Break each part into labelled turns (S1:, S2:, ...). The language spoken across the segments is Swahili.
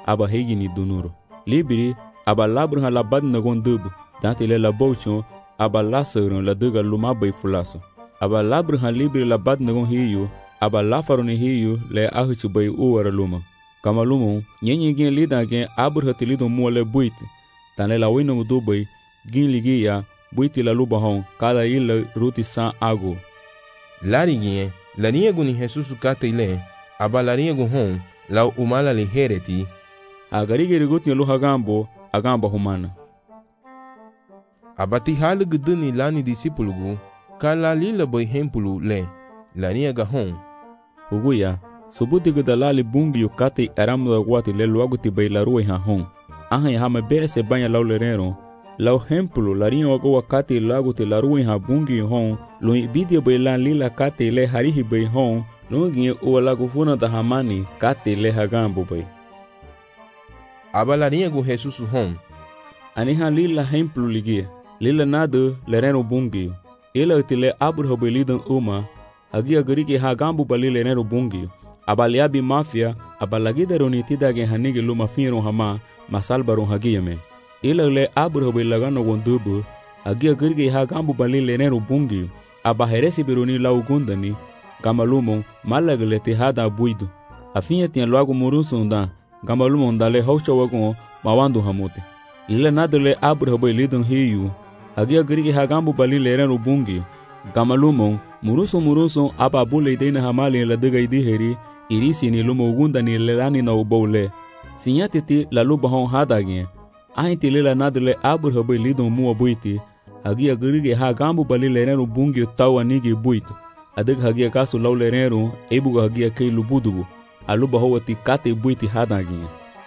S1: aba hegi ni dunuro. Libiri aba labrun la bad nagon dubu. Dante le la bouchon aba laseron la duga luma bay fulaso. Aba labrun libiri la bad nagon hiyo aba lafaroni hiyo le ahuchu bay uwara luma. Kama lumo nyenye gen lida gen abrun tilido muole buiti. Tane la wino dubay gin ligia buiti la luba hon kada ila ruti san ago.
S2: Lari gen la riego ni Jesus kate ile aba la riego hon la umala li hereti.
S1: Agarige rigotin lo agamba humana.
S2: Abati halu guduni lani disipulugu kala lila boy hempulu le la riega hon.
S1: Uguya subuti gudalali bungi yukate aramda wati le luaguti bay la ruwe hon. Ahan ya hama bere se banya lau lerero lau hempulu la ringa wago wakati laguti la ruwe ha bungi hon lo ibidia bay lan lila kate le harihi bay hon lo ngie uwa lagu funa da hamani kate le hagambo bay.
S2: Aba la riego Jesus hon.
S1: Aniha lila hempulu ligia lila nadu lerero bungi ila utile abur hobelidan uma agia gariki hagambo bali lerero bungi abaliabi mafia abalagida nitida gen hanigi luma finro hama masalbaron hagiyame ila le abur hobelagano gondubu agia gariki hagambo bali lerero bungi abaheresi bironi laugundani gamalumo malagle te hada buido afinha tinha logo murusunda gamalumo ndale haucha wagon mawando hamote ila nadle abur hobelidan hiyu agia gariki hagambo bali lerero bungi gamalumo muruso aba bule deina hamali la dega idiheri irisi ni lumo ugunda ni lelani na ubole sinyatiti la luba hon hadagin ahiti lela nadle abur hobe lidon mu abuiti agia garige hagambo bali lerero bungi tawa nigi buito adeg hagia kasu law lerero ebuga hagia kei lubudubu aluba howati kate buiti hadagin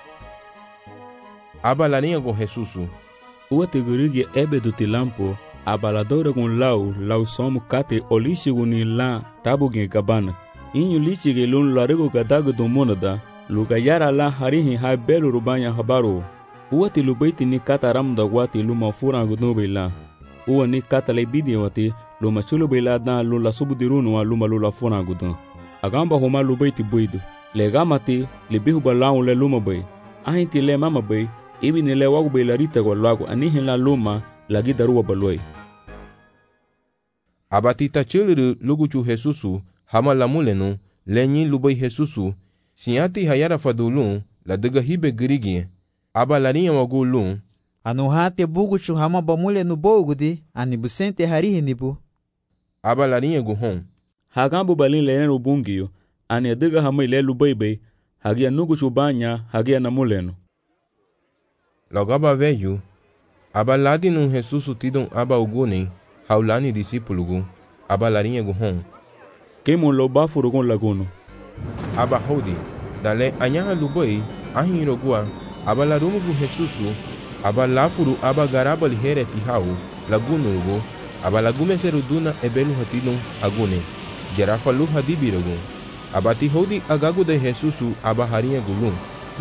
S2: aba la niya go Jesusu
S1: uwate garige ebedu tilampo abaladora gun lau somu kate olishigu ni la tabugen gabana inyu lichige lun larego gadago domonada luga yara la harihi ha belu rubanya habaro uwati lubaiti ni kata ramda wati luma furangu nubila uwa ni kata lebidi wati luma chulu bila dan lula subudirunu wa luma lula furangu dan agamba homa lubaiti buidu legamati libihu balau le luma bay ahinti le mama bay ibi ni le wagu bay larita kwa lagu anihin la luma lagi daruwa baloi.
S2: Abatita chiliru luguchu Jesusu hama la mulenu lenyi lubai Jesusu sinyati hayara fadulun la dega hibe girigi aba la rinya wagulun
S3: anuhate buguchu hama ba mulenu bogudi anibusente harihi nibu
S2: aba la rinya guhon
S1: hagambo balin lenenu bungiyo ani dega hama ile lubai bay hagia nuguchu banya hagia na mulenu
S2: logaba veyu aba ladinu Jesusu tidon aba ugune haulani disipulugu aba la rinya guhon
S1: kemo lo bafurugon laguno
S2: aba hodi dale anyaha lubai ahirogua aba la rumugu Jesusu aba lafuru aba garabali here tihau lagunurugo aba lagume seruduna ebelu hatidon agune jarafa lu hadibirugo aba ti hodi agagu de Jesusu aba harinha gulun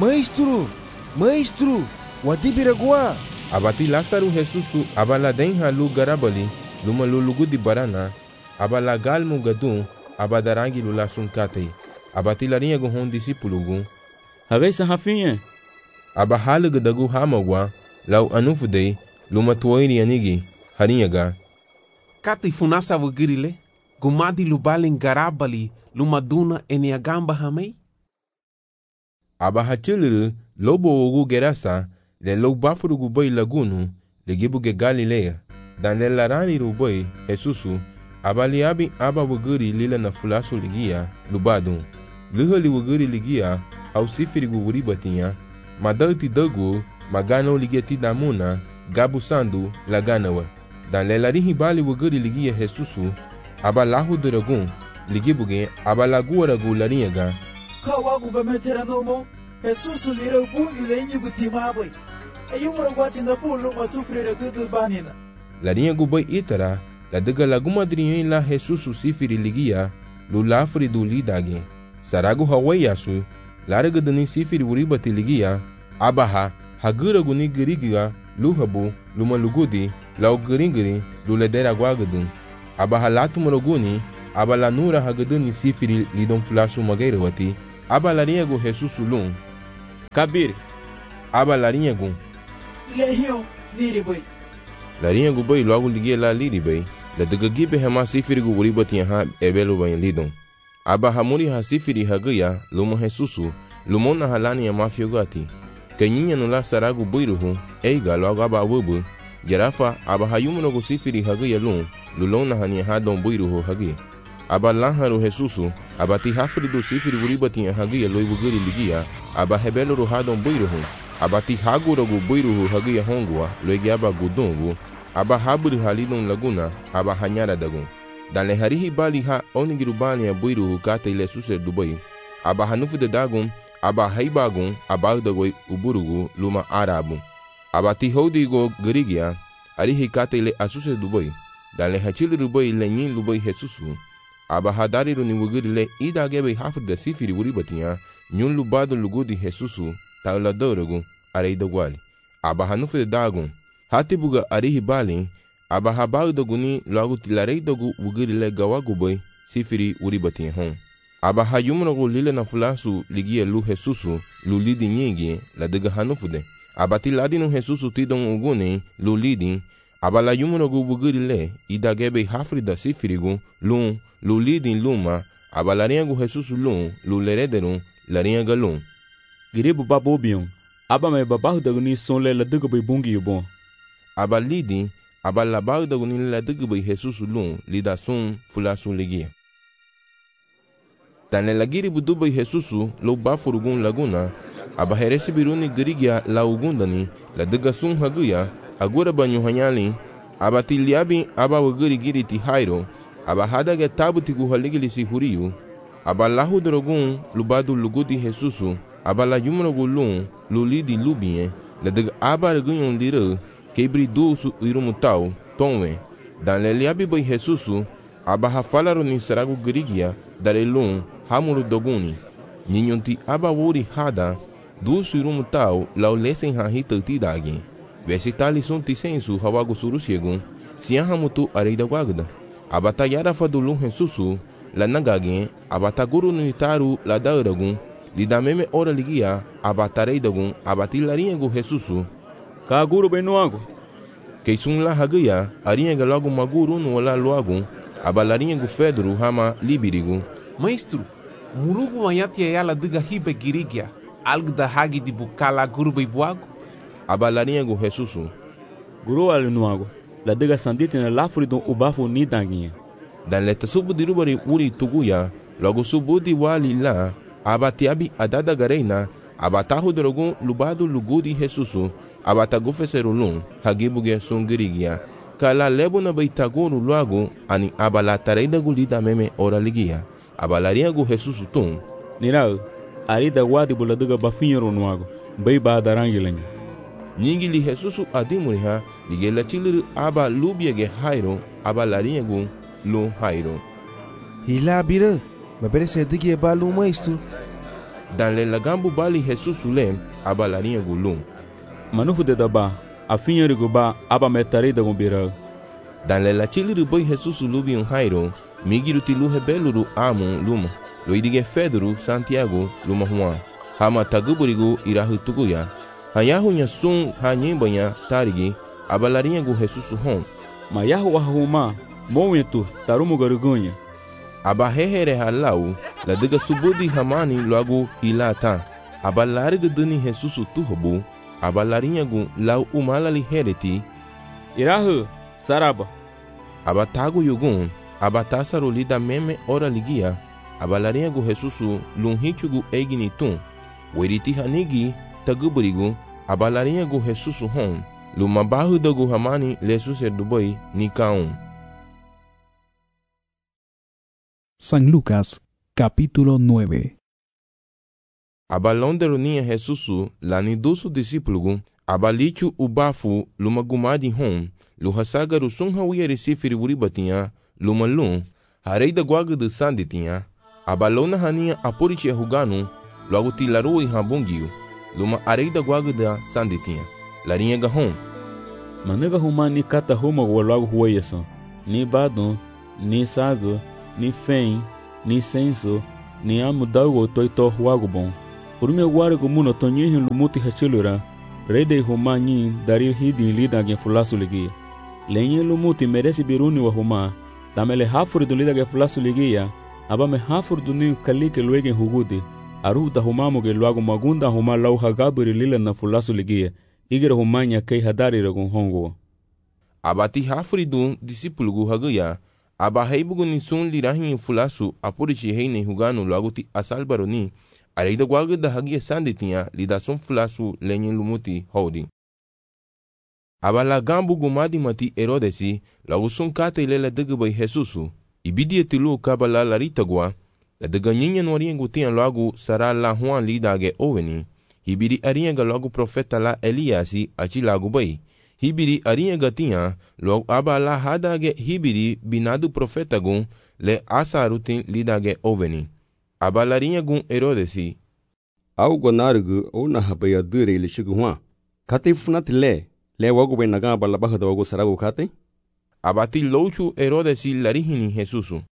S4: maestro wadibiragua
S2: abati Lázaro Jesusu abala denha lu garabali luma lulugu di barana abala galmu gadun abadarangi lula sunkate abati larinha guhon disipulugu
S1: hagaisa hafinha
S2: abahalu gadagu hamagwa lau anufudei luma tuoiri anigi harinhaga
S5: kati funasa wugirile gumadi lubalin garabali luma duna eniagamba hamei
S2: abahachiliru lobo ugu gerasa le lo bafurugu boy lagunu le gibuge Galilea dan le larani ruboy Jesusu abaliabi aba wuguri lila na fulasu ligia lubadun luholi wuguri ligia au sifirigu wuribatinya madalti dagu magano ligeti damuna gabu sandu laganawa dan le larihi bali wuguri ligia Jesusu abalahu duragun ligibuge abalaguaragu larinyaga
S4: kawagu bametera nomo Jesusu lira bungi le inyu gutimaboy ayumura gwati na pulu masufrira kudu banina
S2: larinyagu boy itara la dega laguma drinyo la Jesusu sifiri ligia lulafri du lidage saragu hawayasu laragudani sifiri uribati ligia abaha haguragu ni girigia luhabu lumalugudi lau giringiri luledera gwagudun abaha latumuraguni abala nura hagudani sifiri lidon flashu magairawati abala riego Jesusu lun
S1: kabir
S2: aba larinha gun.
S4: Lehion, niribai.
S2: Larinha gu bai logo ligia la liri bai. La daga gibe hama sifiri gu uri bati ha ebelo bai lidon. Aba hamuri ha sifiri hagaya luma Jesusu lumona halani ya mafio gati. Kanyinya nula saragu buiruhu eiga logo aba wubu. Jarafa aba hayumuno gu sifiri hagaya lulona hani hadon buiruhu hagi. Aba lanharu Jesusu aba ti hafri do sifiri uri bati hagaya loibu guri ligia. Aba hebelo ru hadon buiruhu. Aba ti hagura gu buiruhu hagaya hongua loigi aba gudungu. Aba haburi halidon laguna aba hanyara dagun. Dan le harihi bali ha onigiru bali ya buiruhu kata ile suser dubai. Aba hanufu de dagun aba haibagun aba dagoi uburugu luma arabu. Aba ti hodigo gerigia arihi kata ile asuser dubai. Dan le hachili dubai le nyin dubai Jesusu. Aba hadari ru ni wugiri le ida gebe hafri da sifiri wuri batinya nyun lubado lugudi Jesusu taula dorogu arei dagwali. Aba hanufu de dagun hati buga arihi bali aba habau doguni logo tilarei dogu wugiri le gawagu boy sifiri uri batinya hon. Aba hayumunogu lile na fulasu ligia lu Jesusu lu lidi nyingi la daga hanufude. Aba ti ladinu Jesusu tidon uguni lu lidi. Aba la yumunogu wugiri le ida gebe hafri da sifirigu lu lidi luma. Aba la riengu Jesusu lu lerederu la rienga
S1: Giribu babobion. Aba me babahu daguni son le la daga bai bungi yubon.
S2: Aba lidi aba la bahu daguni la daga bai Jesusu lida sun fulasu ligia. Tane lagiri budubai Jesusu lo bafurugun laguna aba heresi biruni gerigia la ugundani la daga sun haguya agura banyu hanyali aba tiliabi aba wagiri giri ti hairo aba hadaga tabu ti guhaligili si huriyu aba lahu drogun lubadu lugudi Jesusu aba la yumrogu lulidi lubie la daga aba regunyon lira kebri dusu irumutau tonwe dan le liabi bai Jesusu aba hafalaru ni saragu gerigia dare hamuru doguni ninyonti aba wuri hada dusu irumutau lau lesen hahita tidagi vesi tali sunti sensu hawagu surusiegun siya hamutu areida wagda aba tayara fadulu Jesusu la nagage aba taguru nuitaru la dauragun lida meme ora ligia aba tareidagun aba tilaringu Jesusu
S1: Kaguru benuago
S2: keisun la hagaya aringa logo maguru no la loagun aba laringu Fedru hama libirigu.
S5: Maestro, murugu mayati yala diga hibe girigia, algo da hagi di bukala gurba ibuago?
S2: Abalaringo Jesusu.
S1: Guru alinuago, la diga sandite na lafuri don ubafu ni danguinha.
S2: Dan leta subu di rubari uri tuguya, logo subu di wali la, abatiabi adada gareina, abatahu drogun lubado lugudi Jesusu, abatagufeserulun, hagibuge sungirigia, kala lebo na baitaguru luago, ani abalatareda gulida meme ora ligia. Abalaringo Jesusu tum.
S1: Nirau, arida wadi buladiga bafinhero nuago, bai ba darangilenga.
S2: Nyingili Jesusu adimuriha, ligela chiliru aba lubiege hairo, abalaringo lu hairo.
S6: Hila bira, mabere digi balu maestro.
S2: Dan le lagambu bali Jesusu lem, abalaringo lum.
S1: Manufu de daba, afinhero ba aba metareda gombirau.
S2: Dan le la chiliru boy Jesusu lubi un hairo, migiru tilu hebeluru amu luma, loidige Fedru Santiago luma Juan, hama taguburigu irahu tuguya, hayahu nya sun hanyembanya tarigi, abalaringo Jesusu hon.
S1: Mayahu ahuma, momentu tarumu garugunha.
S2: Abahehere halau, la diga subudi hamani logo hilata, abalariga duni Jesusu tuhobu, abalaringo lau umalali hereti,
S1: irahu saraba,
S2: abatago yugun, abatasaru lida meme ora ligia, abalaringo Jesusu lunhichugu eginitum, weriti hanigi taguburigu, abalaringo Jesusu hon, lumabahu dogu hamani lesuser dubai nikaum.
S7: San Lucas, capítulo 9.
S2: Abalonde runia Jesusu lani dusu discípulo, abalichu ubafu lumagumadi hon, luhasagaru sunhawieri sifiri wuribatinha, lumalum, hareida guaga de sanditinha, abalona hania aporiche huganu, logo tilaru e rabungio, luma areida guaga da sanditinha, larinha gahon.
S1: Manega humani kata huma logo hueyasan, ni badon, ni sago, ni fen, ni senso, ni amudago toito huago bom. Urme guargo muno tonyihin lumuti hachilura, rei de huma nyin dari hidi lida gen fulasu ligia. Lenye lumuti meresi biruni wa huma, tamele hafuri dun lida gen fulasu ligia, abame hafuri duni kalike luegen hugudi, aruta humamu ge luagu magunda huma lau hagabiri lila na fulasu ligia, igere humanya kei hadari ragun hongo.
S2: Abati hafuri dun disipulugu hagaya, aba heibugu ni sun lirahin fulasu apurichi heine huganu luaguti asal baroni, areida guaga da hagia sanditinha lida sun fulasu lenye lumuti hodi. Aba la gambu gumadi mati Herodesi, lagu sun kate ilela degbai Jesusu, ibidi tilu kabala larita gua, la deganyinya noriengu tian lagu sara la Juan lidage oveni, hibiri arienga lagu profeta la Eliasi achi lagu bai, hibiri arienga tian lagu aba la hadage hibiri binadu profeta gun le asarutin lidage oveni. Abalarinha gun Herodesi.
S8: Au gonargu o na habaya dure le chiguwa. Kate funati le wago ben naga balabaha da wago sarago kate.
S2: Abati louchu Herodesi larihini Jesusu.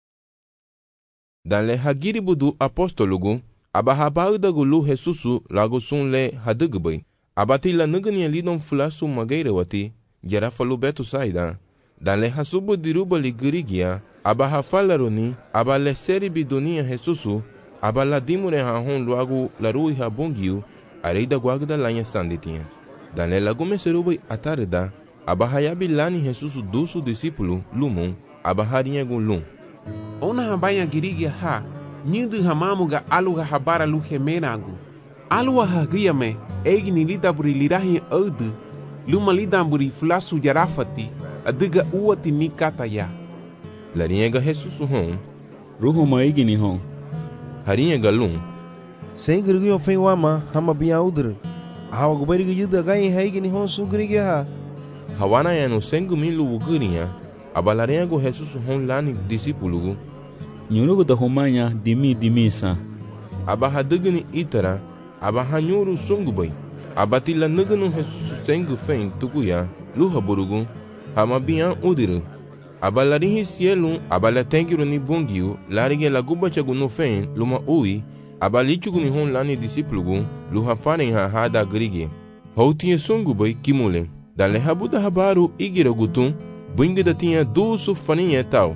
S2: Dan le hagiri budu apostolugu, abahabauda gulu Jesusu lago sun le hadugbai. Abati la nugani lidon fulasu magaire wati, jarafalu betu saida. Dan le hasubu diruba li girigia, abahafalaroni, abale seri bidonia Jesusu, abala dimure hahon luagu larui habungiu, areida guagda lanha sanditinha. Dan le lagume serubai atarda, abahayabi lani Jesusu dusu discípulo, lumum, abaharinha gun lum.
S5: Ona habaya girigia ha, nyindu hamamuga aluga habara lu gemenagu. Alua hagia me, egini lidaburi lirahi audu, luma lidamburi fulasu jarafati, adiga uati nikata ya.
S2: Larinha Jesusu hon.
S1: Ruhu maigini hon.
S2: Harinha galum.
S6: Sem grigio fei wama, hama bia udre. Hawa gubari gida gai haigini hon su grigia ha.
S2: Hawana ya no sengu milu ugurinha, abalarinha Jesusu hon lani discípulo.
S1: Nyurugu da humanya dimi sa.
S2: Abahadugni itara, abahanyuru sungubai. Abatila nuganu Jesusu sengu fein tukuya, luha burugu, hama bia udre. Abalarihi cielo, abalatengiru ni bungiu, larige la guba chagu no fen, luma ui, abalichugu ni hon lani discípulo, luha faren ha hada grige. Houtinha sungu bai kimule, dale habuda habaru igira gutun, bingida tinha dusu faninha tal.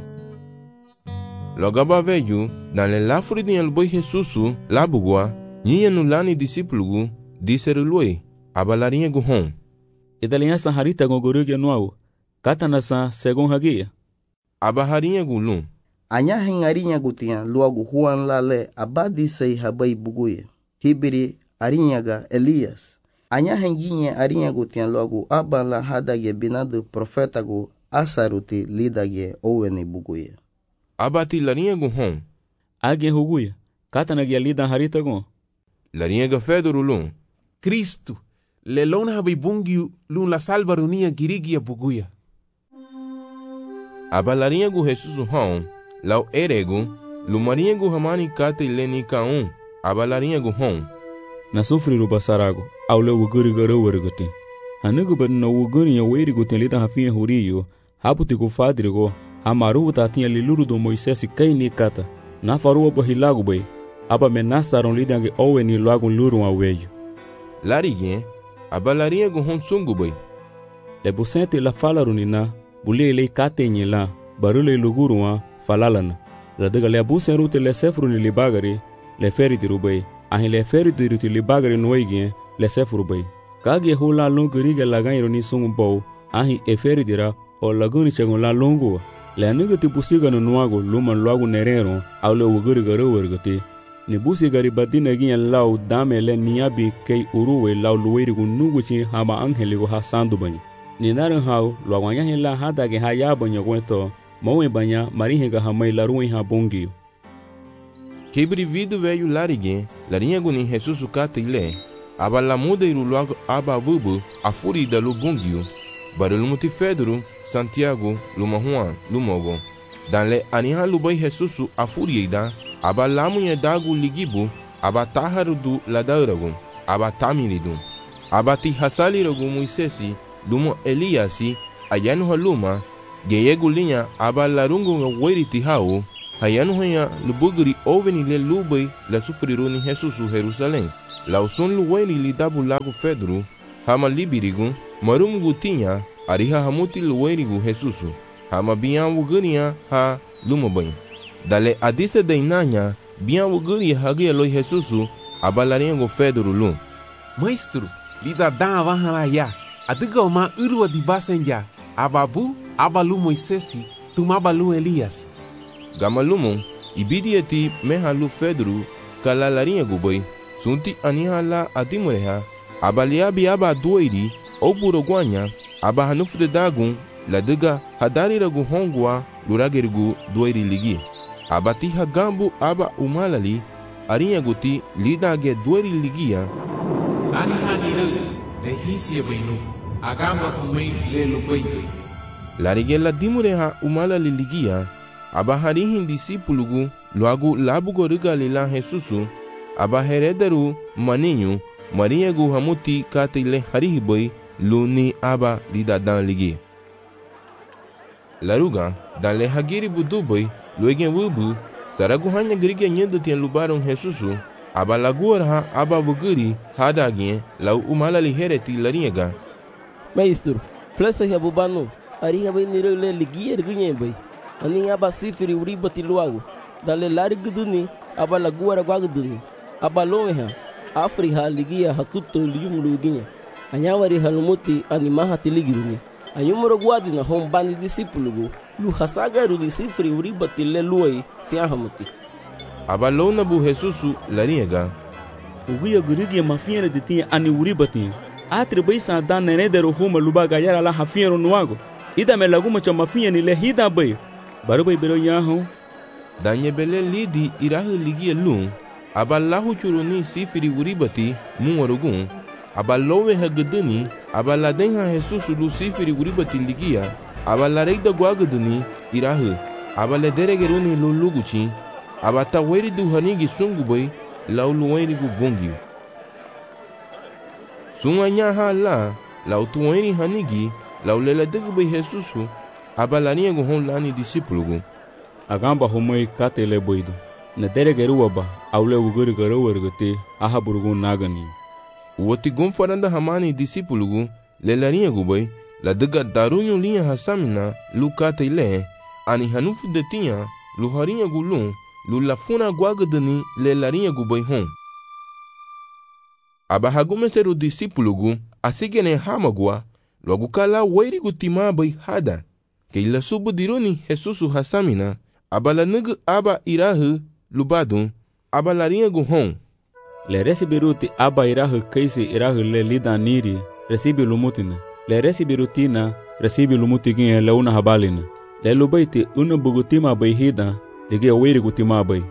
S2: Logaba veju, dale lafuri dinha luboi Jesusu, labugua, ninha no lani discípulo, diseru lui, abalarinha gu hon.
S1: Idalinha saharita gogorugia nuau. Kata nasa segun hagia.
S2: Abaharinha gulum.
S9: Anya hengarinha gutia luagu Juan lale abadi sei habai buguye. Hibiri arinhaga Elias. Anya henginha arinha gutia luagu abala hadage binadu profetagu asaruti lidage owene buguye.
S2: Abati larinha gu hon.
S1: Age huguya. Kata nagia lida harita gun.
S2: Larinha ga fedorulum.
S5: Cristo, lelona habai bungiu lun la salvarunia girigia buguya.
S2: Abalarinha gu Jesusu hon, lau eregu, lumarinha gu hamani kate leni kaun, abalarinha gu hon.
S1: Na sufri ruba sarago, au le wuguri gara warigutin. Hanugu bad na wuguri ya warigutin lida hafinha huriyo, haputi ku fadrigo, hamaru tatinha liluru do Moisés kai ni kata. Na faruwa bahilago bai, aba menasaron lidange owe ni lagun luru aweyo.
S2: Lariguin, abalarinha gu hon sungu bai.
S1: Le busente la falarunina, bulie le katenye la, barule luguruwa, falalana. La dega le abusen rute le sefru ni libagari, le feriti rubai. Ahin le feriti ruti libagari nuegien, le sefru bai. Kage hula lunguriga lagairo ni sungu bau, ahin e feritira, o laguni chagun la lunguwa. Le anigati busiga no nuago, luman luagu nerero, au le uguriga ruwergati. Ni busigari badina ginya lau dame le niabi kei uruwe lau luwerigu nuguchi hama angheligu ha sandu banyi. Ni narin hau, luagwanya hila hadage ha yabanya gwento, mawe banya marihinga hamai laruin ha bungiyo.
S2: Kibri vidu veio lariguin, larinha guni Jesusu kata ile, abala muda iru luago aba vubu, afuri da lubungio, barulumuti Fedro, Santiago, luma Juan, lumogo. Danle aniha lubai Jesusu afuri ida, abalamu ye dagu ligibu, abataharu du ladauragu, abatamiridu. Abati hasaliragu Moisesi, lumo Eliasi, ayanu haluma, geyegu linha abalarungu nga weriti hau, hayanu haya lubugri oveni le lubai la sufriru ni Jesusu Jerusalém. Lauson luweni li dabu lagu Fedro, hama libirigu marumugu tinya ariha hamuti luwerigu Jesusu hama biyan wuguriya ha lumabay. Dale adise dainanya biyan wuguri hagia loi Jesusu abalariengo Pedro lum.
S5: Maestro, lida dan vahanaya. Adiga uma urwa di basenja. Ababu, abalu Moisesi, tumabalu Elias.
S2: Gamalumu, ibidieti mehalu Pedro kalalariengo boy. Sunti anihala adimureha. Abaliabi aba doiri, oburogwanya, aba hanufde dagun, ladiga hadariragu hongwa, luragerigu doiri ligi. Abati hagambu aba umalali, ariyaguti lidage doiri ligia.
S5: Ani hanira, lehisi ebenu, agamba kumei lelo beibe.
S2: Larigela dimureha umalali ligia, aba harihin disipulugu, luagu labugo rigalila Jesusu, aba herederu maninyu, Mariagu hamuti katile harihiboy luni aba lidadan ligi. Laruga dan le hagiri buduboy luegen wubu saragu hanya gerige nyendo tien lubaron Jesusu aba laguarha aba vuguri hadagien lau umalali hereti lariega.
S10: Maestro, flesa ya bubano ariha bay niro le ligi ergunye bay ani aba sifiri uribati luagu dan le lariguduni aba laguara gwaguduni aba lomeha Afriha ligia hakuto liyumuluginya. Anyawari halumuti animahati ligiruni. Anyumuro guadi na hombani disipulugu. Lu hasagaru disifri uribati le luai siahamuti.
S2: Abalona bu Jesusu lariega.
S1: Uguya gurigia mafiera de tinha ani uribati. Atri baisa dan nenedero huma lubaga yara la hafiero nuago. Ida me laguma cha mafia ni le hida bay. Barubai bero yaho.
S2: Danye bele lidi irahu ligia lung. Aballahu churuni sifiri uribati muwarugun abalowe hagedeni abaladenha Jesusu lu sifiri uribati ligia abalareida gwagedeni irahu abalederegeruni luluguchi abataweri du hanigi sunguboy lauluweri gu bongiu sunganya hala lautuweri hanigi lauleladegubay Jesusu abalaniego honlani disipulugu
S1: agamba homoi katele boido na deregeru aba aule uguri garo wergate aha burgun nagani
S2: woti gonfaranda hamani disipulugu lelariya gubay la daga darunyo liya hasamina lukate ile ani hanufu detiya luhariya gulun lulafuna gwagadani lelariya gubay hon aba hagumeseru disipulugu asigene hamagwa lwagukala wairi gutima bay hada ke ila subu diruni Jesusu hasamina aba la nug aba irahu lubadun aba larinha guhon
S1: le resibiruti aba irahu kaisi irahu le lida niri resibi lumutina le resibirutina resibi lumutigin le una habalina le lubaiti una bugutima bayhida dige wiri gutima bay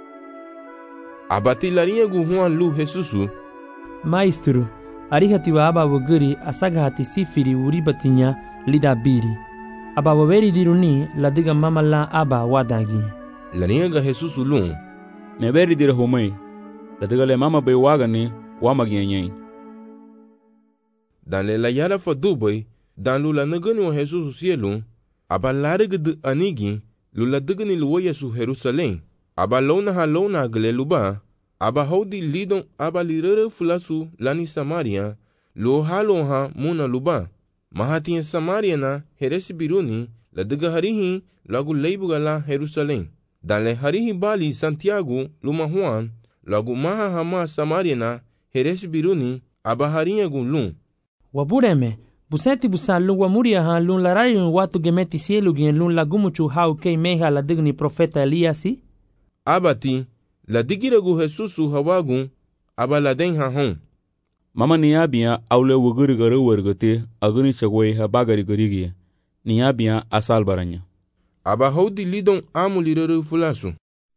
S2: abati larinha guhon lu Jesusu
S11: Maestro arihati wa aba wuguri asagahati sifiri uribatinya lida biri aba waweri diruni ladiga mama la aba wadagi
S2: larinha Jesusu lun
S1: neberi dire homai ladiga le mama bay wagani wamagienyen
S2: dan le la yara fa dubai dan lula nagani wa Jesusu cielo aba larga de anigi lula digani luwa Yesu Jerusalem aba lona gle luba aba hodi lidon aba lirere fulasu lani Samaria lo ha muna luba mahati Samaria na heresi biruni la diga harihi lagu leibugala Jerusalem dan le harihi bali Santiago luma Juan lagu maha hama Samaria na heresi biruni aba harinya gunlun
S11: wabureme busenti busalun wa muria ha lun larayun watu gemeti cielo gen lun lagumuchu hau kei meha la digni profeta Eliasi
S2: abati la digiragu Jesusu hawagun aba la denha hon
S1: mama niabia aule wuguri garu wergote aguni chagwai ha bagari garigia niabia asal baranya
S2: aba hodi lidon amulirere fulasu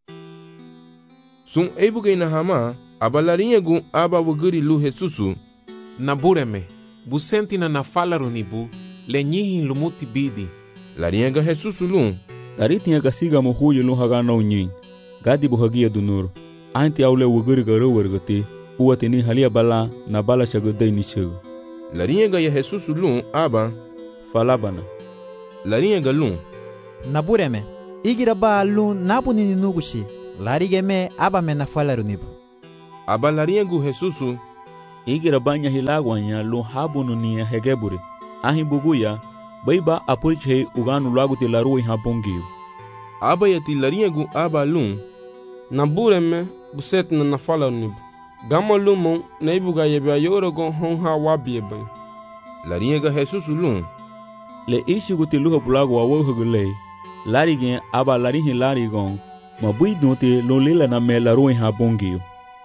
S2: sun ebuge na hama aba larinha gun aba wuguri lu Jesusu
S5: na bureme busenti na nafala runibu le nyihin lumuti bidi
S2: larinha Jesusu lun
S1: taritinha kasiga mohuye lun hagana unyin gadi buhagia dunuro anti aule wuguri garu wergote uwatini halia bala na bala chagodai nishago
S2: larinha ya Jesusu lun aba
S1: falabana
S2: larinha lun
S3: nabureme igira ba lun nabunini nugushi larigeme aba mena falarunibu
S2: aba larinha Jesusu
S1: igira banya hilagwanya lu habunu ni hegeburi ahi buguya baiba apurche uganu lagu tilaru habongiu
S2: aba ya tilariegu aba lum
S12: na bureme buset na nafala nib gama lumo na ibuga yebe yorogon honha wabiebe
S2: lariega Jesus lum
S1: le ishigu tiluho bulagu awohugule larigen aba larihin larigon mabui dunti lolila na me laru habongiu.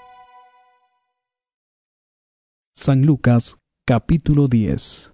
S7: San Lucas, capítulo 10.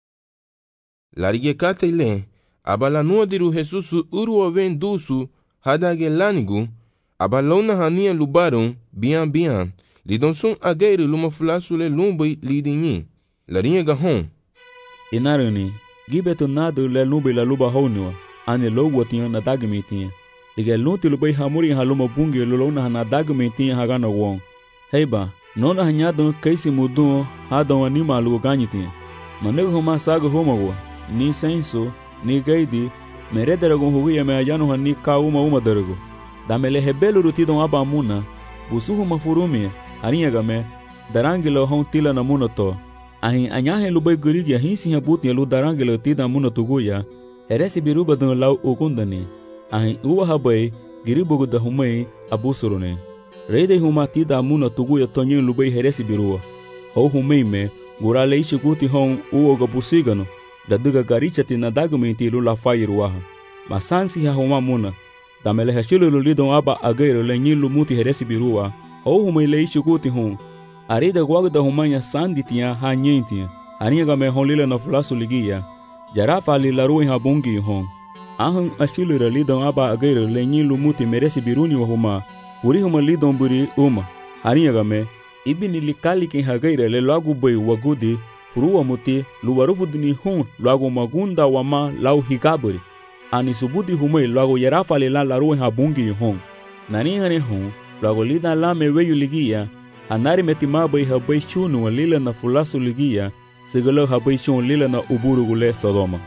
S2: Larige katele, abala nuadiru Jesus uru ven dusu, hadage lanigu, abalona hania lubaron, bian, lidon sun ageiru lumafulasu le lumbai lidinyi, larinha gahon.
S1: Inarani, gibetu nadu le lumbai la luba honua, ane logwatiyan na dagmitiyan. Lige lunti lubai hamuri haluma bungi lulona na dagmitiyan hagana wong. Heiba, nona hanyadon kaisi mudun hadon anima lugo ganyitin manego homa sago homago ni senso ni gaidi merederagon huguya me ayano hani ka uma darago damele hebelu rutidon abamuna busuhu mafurumi arinha game darangilo hon tila na munoto ahin anyahe lubai gurigi hinsi habuti lu darangilo tida munotuguya eresi biruba don lau ogundani ahin uwa habai giribugo da humai abusurune Reide huma tida muna tuguya tonyin lubai heresi birua. Hau humeime, gurale ishi guti hon uoga busigano, da duga garichati na dagumenti lula fairuaha. Masansi ha huma muna, da mele hashilu lulidon aba agero le nyilu muti heresi birua. Hau humeile ishi guti hon. Arida guagda humanya sanditia ha nyentia. Aniga me hon lila na fulasu ligia. Jarafa lila rui ha bungi hon. Ahun ashilu lulidon aba agero le nyilu muti meresi biruni wa huma. Uri huma lidon buri arinha ibini likali ken hagaira le logo boi wagudi furuwa muti luwarufudini hun logo magunda wama lau higaburi ani subudi humai logo yarafa le la laruwe habungi hun nani hane hun logo lidan la me weyu ligia anari metima bai habai shunu lila na fulasu ligia sigalo habai shun lila na uburu gule Sodoma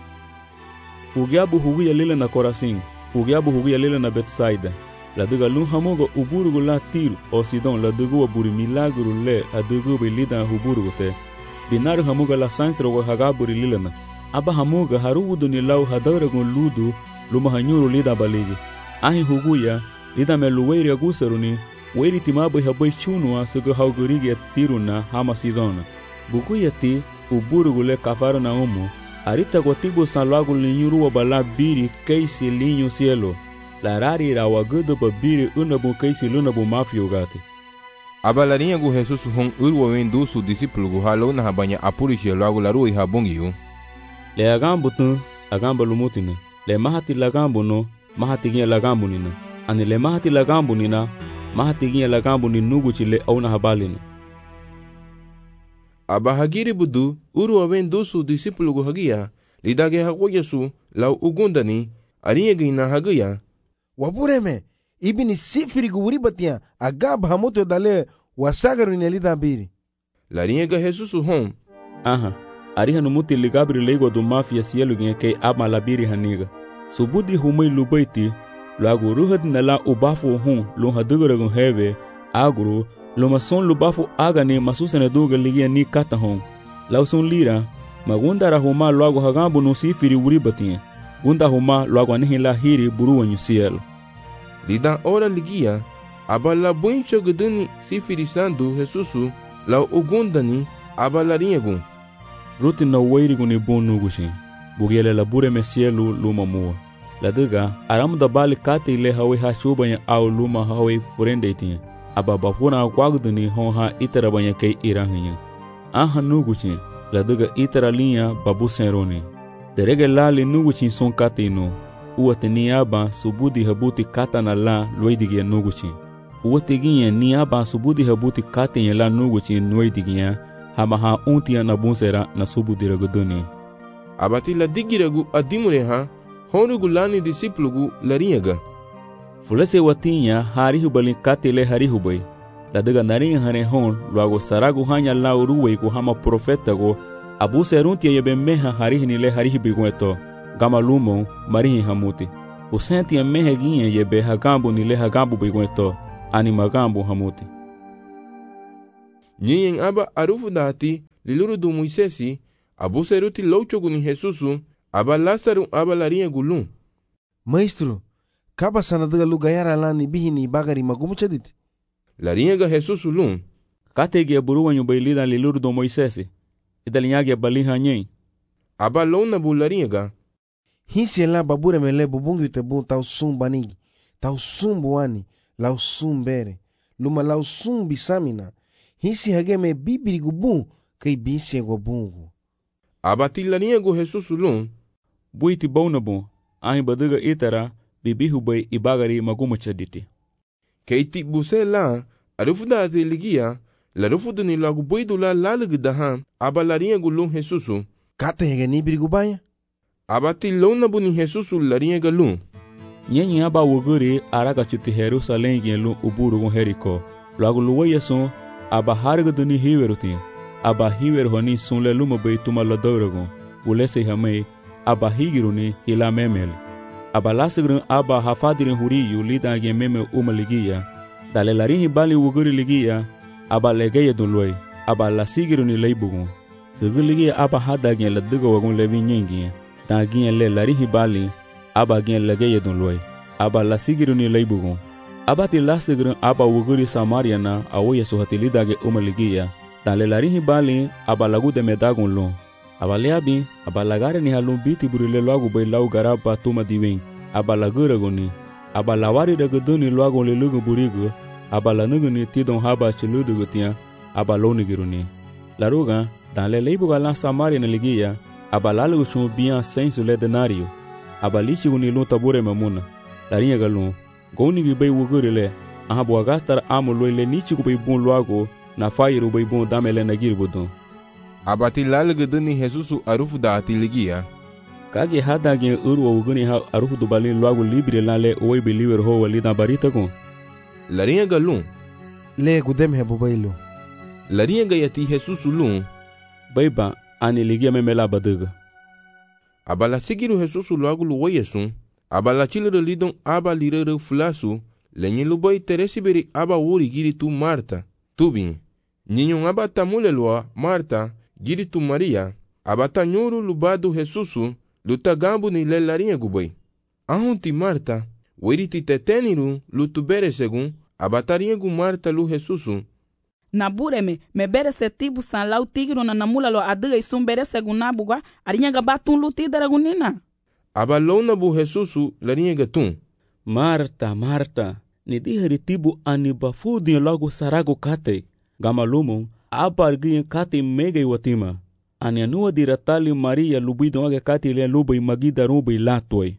S1: ugiabu huguya lila na Korasin ugiabu huguya lila na Betsaida la duga lun hamoga uburugu la Tiro o Sidon la dugu wa buri milagru le a dugu bi lidan huburugu te binaru hamoga la sansro wa hagaburi lilana aba hamoga haruwudu ni lau hadaragun ludu luma hanyuru lida baligi ahi huguya lida me luweiri agusaruni weiri timabu habai chunua sugu haugurigi Tiro na hama Sidona buguya ti uburugu le kafaro na umu arita kwa tibu san lagu linyuru wa bala biri keisi linyo cielo la rari ra wagudu babiri unabu kaisi lunabu mafio gati.
S2: Abalarinha gu Jesus hon urwa wendu su discípulo gu halo na habanya apurishi lagu laru habongiu.
S1: Le agambu tu agamba lumutine. Le mahati lagambu no mahati gia lagambu nina. Ani le mahati lagambu nina mahati gia lagambu ni nugu chile au na habalina.
S2: Abahagiri budu urwa wendu su discípulo gu hagia lidage hagoya su lau ugundani arinha gina hagia.
S6: Wabureme, ibini sifiri guribatia agab hamoto dale wasagaru nelida biri.
S2: Larinha Jesus hon.
S1: Aha, ariha no muti ligabri lego do mafia cielo gen ke ama labiri haniga. Subudi humai lubaiti, lagu ruhad nala ubafu hon lo hadugaragun heve, agro, lo mason lubafu agane masusene duga ligia ni kata hon. Lauson lira, magundara huma lagu hagambu no sifiri guribatia. Gunda huma logo anihin la hiri buruwa nyusielo.
S2: Lidan ora ligia, abala buincho guduni sifiri sandu Jesusu la ugundani abalarinha gun.
S1: Ruti na weiri guni bonu gushin. Bugiele la bure mesielu luma mua. La duga, aramu da bali kate ile hawe hashubanya au luma hawe furende itinha. Aba bafuna kwaguduni honha itara banya kei irahinya. Aha nugushin, la duga itara linha babu senroni. Derege lali nuguchin son kate ino. Uwate ni aba subudi habuti kata na la loidigia nuguchin. Uwate ginya ni aba subudi habuti kate ya la nuguchin loidigia. Hama ha untia na bunsera na subudi raguduni.
S2: Abati la digiragu adimure ha. Honugu lani disiplugu larinyaga.
S1: Fulese watinya harihu balin kate le harihu bay. La daga naringa hane hon luago saragu hanya la uruwe ku hama profeta go. Abu seruntia yebe meha harihi ni le harihi bigueto. Gama lumo marihi hamuti. Usentia mehe ginye yebe hagambu ni le hagambu bigueto. Ani magambu hamuti.
S2: Nyen aba arufu dati liluru du Moisesi, abu seruti louchogu ni Jesusu, aba Lasaru aba larinha gulum.
S6: Maestro, kaba sanadaga lu gayara lani bihini bagari magumu chadit.
S2: Larinha ga Jesusu lum.
S1: Katege buruanyo bailida liluru do Moisesi. Idalinyage baliha nyen.
S2: Aba lona bu larinha ga.
S6: Hinsi la babura mele bubungi tebu tau sum banigi. Tau sum buani, lau sum bere. Luma lau sum bisamina. Hinsi hage me bibiri gubu kai binsi ego bungu.
S2: Aba ti larinha go Jesusu lum.
S1: Buiti bauna bon. Ahi badaga itara bibihu bay ibagari magumu chaditi.
S2: Keiti buse la arufu dati ligia. La rufu duni lagu boidu la lalugu dahan. Aba larinha gulum Jesusu.
S6: Kata hege ni biri gubaya?
S2: Abati lona buni Jesusu larinha galum.
S1: Nyenye aba wuguri araga chiti Jerusalém gen uburu gon Jericó. Lagu luwa yason aba harga duni hiwerutin. Aba hiwer honi sunle luma bay tuma ladoragon. Ulese hamay aba higiruni ila memel. Aba lasigrin aba hafadirin huriyu lida gen meme umaligia. Dale larinhi bali wuguri ligia. Aba legeye dunloy. Aba lasigiruni leibugon. Sigiligia aba hada gen ladiga wagon levi nyengi. Da gen le larinhi bali. Aba gen legeye dunloy. Aba lasigiruni leibugon. Aba ti lasigrin aba wuguri Samariana awoye suhatilida ge umaligia. Dale larinhi bali aba lagu de medagon lon. Aba leabi aba lagare ni halun biti burile loagu bay lau garaba tuma diwen. Aba lagura goni. Aba lawari daga duni loagu le lugu burigu. Aba la nuguni tidon haba chiludu gutia. Aba lonigiruni. Laruga dale leibuga la Samariana ligia. Aba lalugu chun bian sensu le denario. Aba lichi guni lun tabure mamuna. Larinha galun. Goni bi bay wugurile. Aha bua gastar amu loile nichi kubay bun loagu. Na fayiru bay bun damele nagir budun.
S2: Abati lalugu duni Jesusu arufu dati ligia.
S1: Kage hada gen urwa wuguni ha arufu dubali loagu libre lale oi beliver ho walida barita gon.
S2: Larinha galum.
S6: Le gudem he bubailu.
S2: Larinha gayati Jesusu lum.
S1: Baiba ani ligia memela badaga.
S2: Abala sigiru Jesusu loagu luwa yesun. Abala chilere lidon aba lirere fulasu. Lenye lubai teresi beri aba wuri giri tu Marta. Tubi. Ninyon aba tamule loa Marta. Giri tu Maria. Abata nyuru lubadu Jesusu. Luta gambu ni le larinha gubai. Ahunti Marta. Weriti teteniru lutu bere segun. Abatarinha gu Marta lu Jesusu.
S13: Na bureme me bere se tibu san lau tigro na namula lo adiga isum bere segun na bugwa. Arinha gabatun luti daragunina.
S2: Abalona bu Jesusu larinha gatun.
S1: Marta, Marta. Ni diheri tibu anibafudin logo sarago kate. Gamalumon. Apargin kate mega iwatima. Anianua diratali Maria lubidon aga kate le lubai magida rubai latoi.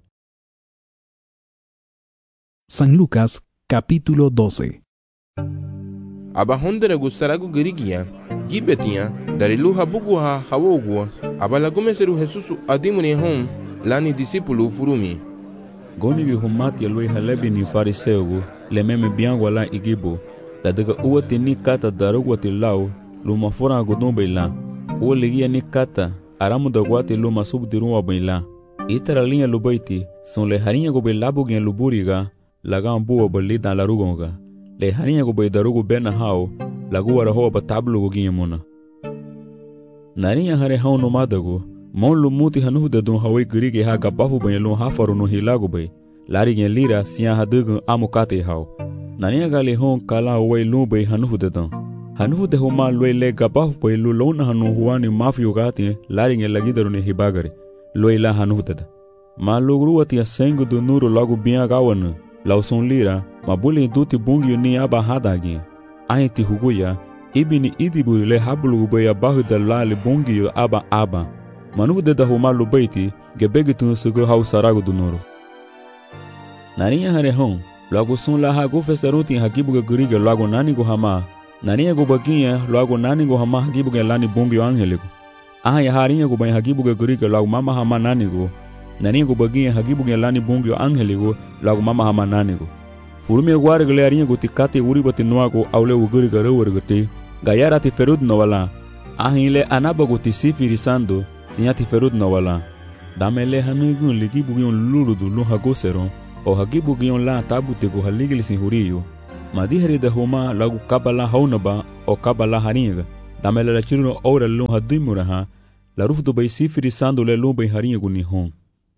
S7: San Lucas, capítulo 12.
S2: Abahondere gusaragu girigia, gibetia, dariluha buguha hawogua, abalagomeseru Jesusu adimune hom, lani discípulo furumi.
S1: Goni humati aloi halebi ni fariseugu, le meme biangwa la igibo, la daga uwati ni kata darugwati lau, luma fora godumbe la, uwa ligia ni kata, aramu dagwati luma subdirunwa baila. Itara linha lubaiti, son le harinha gobe labu gen luburiga, lagan buwa bali dan larugonga. Le harinha gobe darugo bena hao, lagu wara hoa batablu goginha muna. Narinha hare hao no madago, mon lumuti hanuhu de dun hawe girige ha gabafu banhe lun hafaru no hilago bay. Lari gen lira siya hadugun amukate hao. Narinha gali hon kala way lun bay hanuhu de dun. Hanuhu de homa loy le gabafu bay lu lona hanu huani mafiyo gati, lari gen lagidaru ne hibagari. Loy la hanuhu de da. Ma logruwati ya sengu du nuru lagu biya gawana. Lauson lira, mabuli duti bungi ni aba hadagi. Ahiti huguya, ibini idiburi le hablu baya bahuda lali bungi aba. Manu de da huma lubaiti, gebegitun sugu hau saragu du nuru. Nariya hare hon, lagu sun la hagu fesaruti hagibuga guriga lagu nani go hama. Nariya go bagiya lagu nani go hama hagibuga lani bungi angeligo. Ya hariya go bay hagibuga guriga lagu mama hama nani go. Naniya go bagiya hagibuga lani bungi angeligo lagu mama hama nani go. Furumi guare gale hariya go tikate uribati nuago aule uguriga rewergate. Gayara ti ferud no wala. Ahile anabago ti sifiri sando. Sinyati ferud no wala. Damele hanugun ligibugion luludu lu hagoseron. O hagibugion la tabute go haligili sin huriyo. Madihari de homa lagu kabala haunaba o kaba la haringa damela la chilura ora lun hadimura ha la ruf do bay sifiri sando le lun bay haringa gun ni hon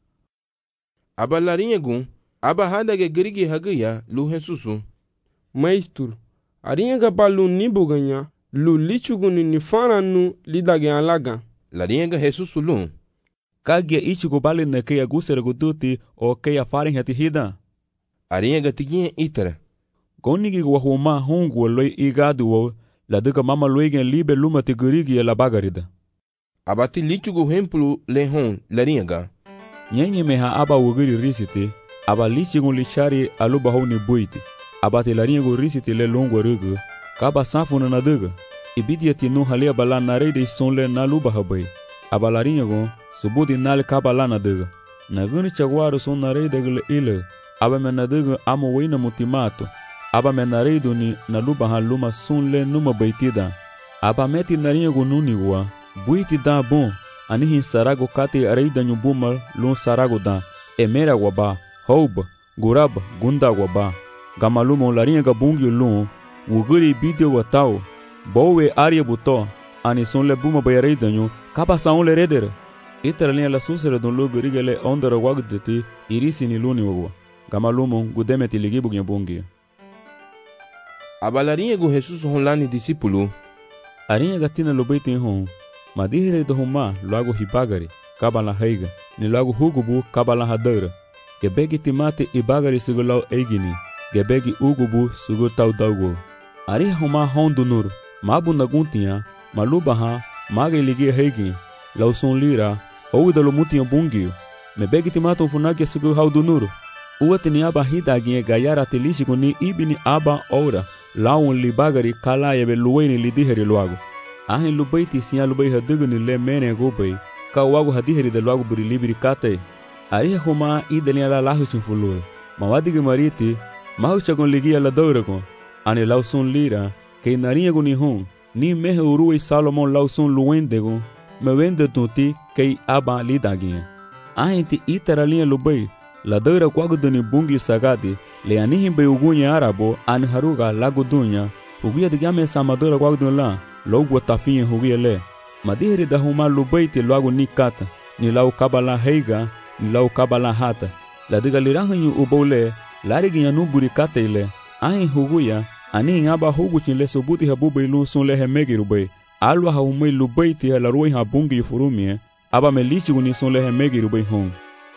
S2: aba larinha gun aba hada ge grigi hagaya lu Jesusu
S12: maestro arinha ga balu ni buganya lu lichugun ni fana nu lidage alaga
S2: larinha ga Jesusu lu
S1: kagia ichigo bale na ke agusera guduti o ke afaren hati hida
S2: arinha ga tiginha itara
S1: gonigi wa homa hongu loi igadu wo la duka mama loigen libe luma te grigi la bagarida
S2: abati lichugo hemplu le hon larinha ga
S1: nyenye meha aba wugiri risiti aba lichigo lichari aluba honi buiti abati larinha go risiti le longo rugu kaba safuna na duga ibidia tinu halia bala narede sonle na luba habai aba larinha go subudi nal kaba lana duga naguni chagwaru son narede gele ile aba mena duga amo wina mutimato aba menarido ni na luba ha luma sonle numa baitida aba meti narinha go nuniwa buiti da bon anihin sarago kate areida nyubumal lun sarago da emera waba houba guraba gunda waba gamaluma larinha ga bungi lun wuguri bidio watao bowe aria buto ani sonle buma bayareida nyu kaba saun le redere itara linha la susere don logo rigele ondara wagdeti irisi ni luni wawa gamaluma gudemeti ligibu bungi
S2: aba larinha go Jesusu honlani discípulo
S1: arinha gatina lobeiti hon madihire do homa logo hibagari kabala heiga ni logo hugubu kabala hadara gebegi timate ibagari sugulau eigini gebegi ugubu sugutau daugo ari homa hondo nur mabu naguntia malubaha mage ligi heigi lauson lira ou dalo mutia bungio mebegi timato funagi sugu haudu nur uatini aba hidagi gayara telishi kuni ibini aba ora laun libagari kala yebe luweni lidiheri logo ahin lubaiti siya lubai haduguni le mene gobei ka wago hadiheri de logo buri libiri kate ari homa idenia la lahuchin fulur mawadigi mariti mahuchagon ligia la douragon ani lauson lira ke narinha guni hon ni mehe uruei Salomon lauson luendego me wende tuti ke aba lidagia ahin ti itara linha lubai la doura kwaguduni bungi sagadi le anihin be ugunya arabo ani haruga lagudunya uguya digame samadora kwagudun la logo tafinha hugia le madiheri da huma lubaiti logo nikata ni lau kabala heiga ni lau kabala hata la diga lirahanyu ubole lariginya nuburi kateile ahin huguya ani ngaba huguchin le sobuti habuba ilun sun le hemegirubei alwa haumei lubaiti la ruin habungi furumie aba melichi uni sun le hemegirubei hon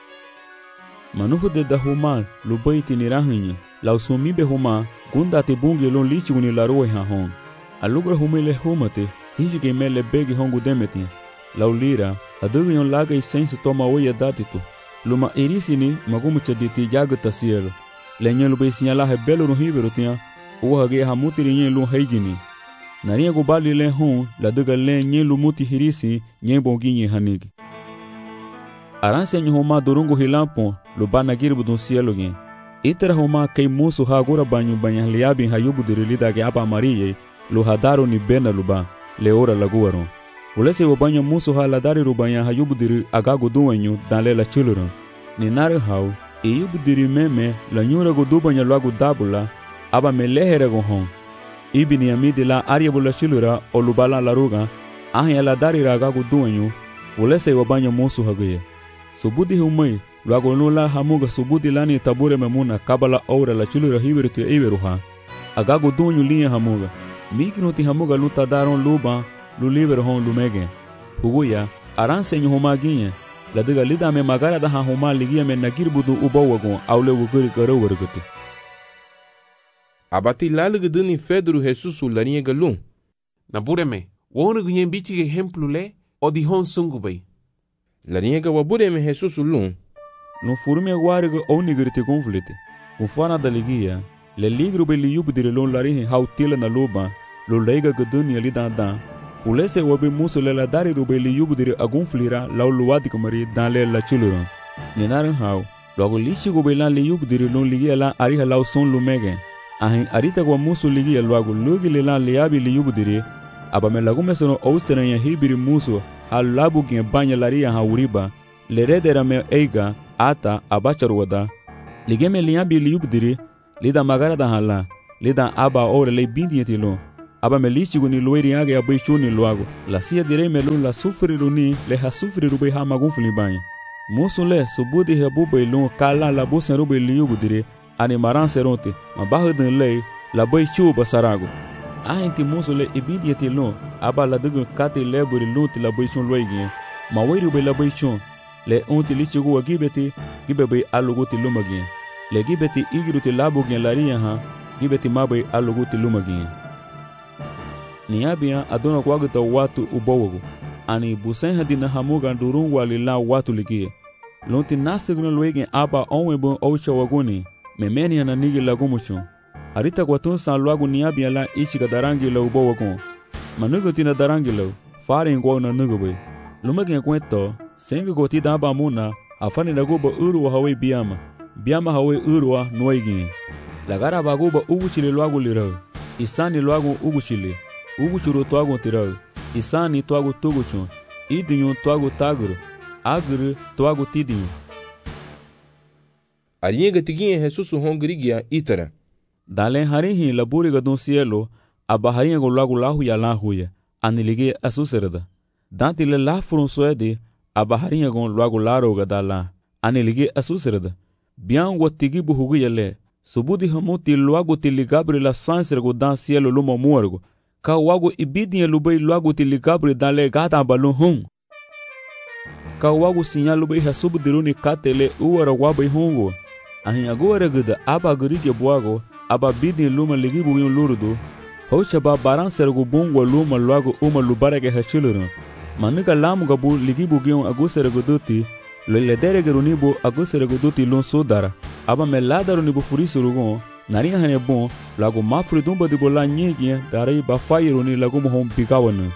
S1: manufu de da huma lubaiti ni rahanyu lau sumibe huma gunda te bungi lon lichi uni la ruin ha hon alugra humele humate hijige mele begi hongu demeti laulira adugion laga i sensu toma oia datitu luma irisini magumu chaditi jagata cielo lenyelu be sinyala he belo no hivero tia uhage hamutiri nyelu heigini naria go bali le hon la duga le nyelu muti hirisi nyebonginye hanigi aranse nyoma durungu hilampo lubana girbu don cielo gen itera homa kei musu hagura banyu banyahliabi hayubu dirilida ge aba mariye lo hadaro ni bena luba leora laguaro fulese wabanya musu haladari rubanya hayubudiri agago duwanyu dale la chilura ni nare hau iyubudiri meme la nyura godubanya lagu dabula aba melehere go hon ibini amidi la ariabula chilura olubala laruga ahya la dari agago duwanyu fulese wabanya musu hagaye subudi humai lagu nula hamuga subudi lani tabure memuna kabala aura la chilura hibiritu iberuha agago duwanyu liya hamuga migroti hamuga luta daron luba luliver hon lumege huguya aranse nyu homaginye la diga lida me magara da homa ligia me nagirbudu ubawagon awle wuguri garo warguti
S2: abati lalguduni Pedro Jesusu larinha galun
S5: na bureme wonu gunyen bichi ejemplo le odi hon sungubei
S2: larinha ga wabureme Jesusu lun
S1: no furme guargo onigirte conflite ufana da ligia le ligro be liyubdire lon larinha hautila na loba lo leiga guduni ali da fulese wabe muso le la dari ro be liyubdire agunflira law luwadi kumari dan le la chulura nenaran haw logo lishi go be lan liyubdire lon ligia la ari law son lumege ahin arita go muso ligia logo logi le lan liabi liyubdire aba me lagume sono austria ya hibiri muso hal labu gen banya laria hawriba le redera me eiga ata abachar wada ligeme liabi liyubdire lida magara da hala lida aba ore le bindietilo aba melichigu ni loiri age abai chuni luago la sia direi melu la sufriru ni le ha sufriru bai ha magufli banya musu le subudi hebu bai lu kala la busen ru bai liugu dire ani maran seronte ma bahudin le la bai chu basarago ahinti musu le ibidieti lu aba la dugu kati leburi lunti la bai chun loigi ma weiru bai la bai chun le unti lichigu wa gibeti gibe bai aluguti lumagi le gibeti igiruti labugi laria ha gibeti mabai aluguti lumagi niabia adona kwagta watu ubowogo ani busen hadina hamuga durun walila watu ligie lonti nasigno loige aba onwebo oucha waguni memeni ana nigi lagumucho arita kwatun san lwagu niabia la ichiga darangi la ubowogo manugo tina darangi la fare ngwa na nugobe lumage kwento sengi goti daba muna afani nagoba uru hawe biama hawe urwa noigi lagara bagoba uguchile lwagu lirao isani lwagu uguchile uguchuru twagu tirau isani twagu tuguchun idinyu twagu taguru aguru twagu tidinyu
S2: Ariega tiginha Jesus hongrigia itara
S1: dalen harihi laburi gadun cielo abaharinha go lagu lahu ya lahuya anilige asuserda dantile la furun suede abaharinha go lagu laro gadala anilige asuserda bian wotigi buhugu yele subudi hamuti lagu tiligabri la sansere go dan cielo lumo muergo ka wago ibidinha lubai lagu tiligabri dale gata balun hun ka wago sinya lubai hasubu diruni katele uwara wabai hungo ahin agora gada aba gurige buago aba bidin luma ligibu yin lurudu hocha ba baran sergu bungwa luma lagu uma lubarage hachiluru manuka lamu gabu ligibu gion agusere duti lele derege runibu agusere duti lun sudara aba melada runibu furisurugon nari hane bon lagu mafri dumba di bola nyegi dari ba fayiruni lagu mohon bigawana.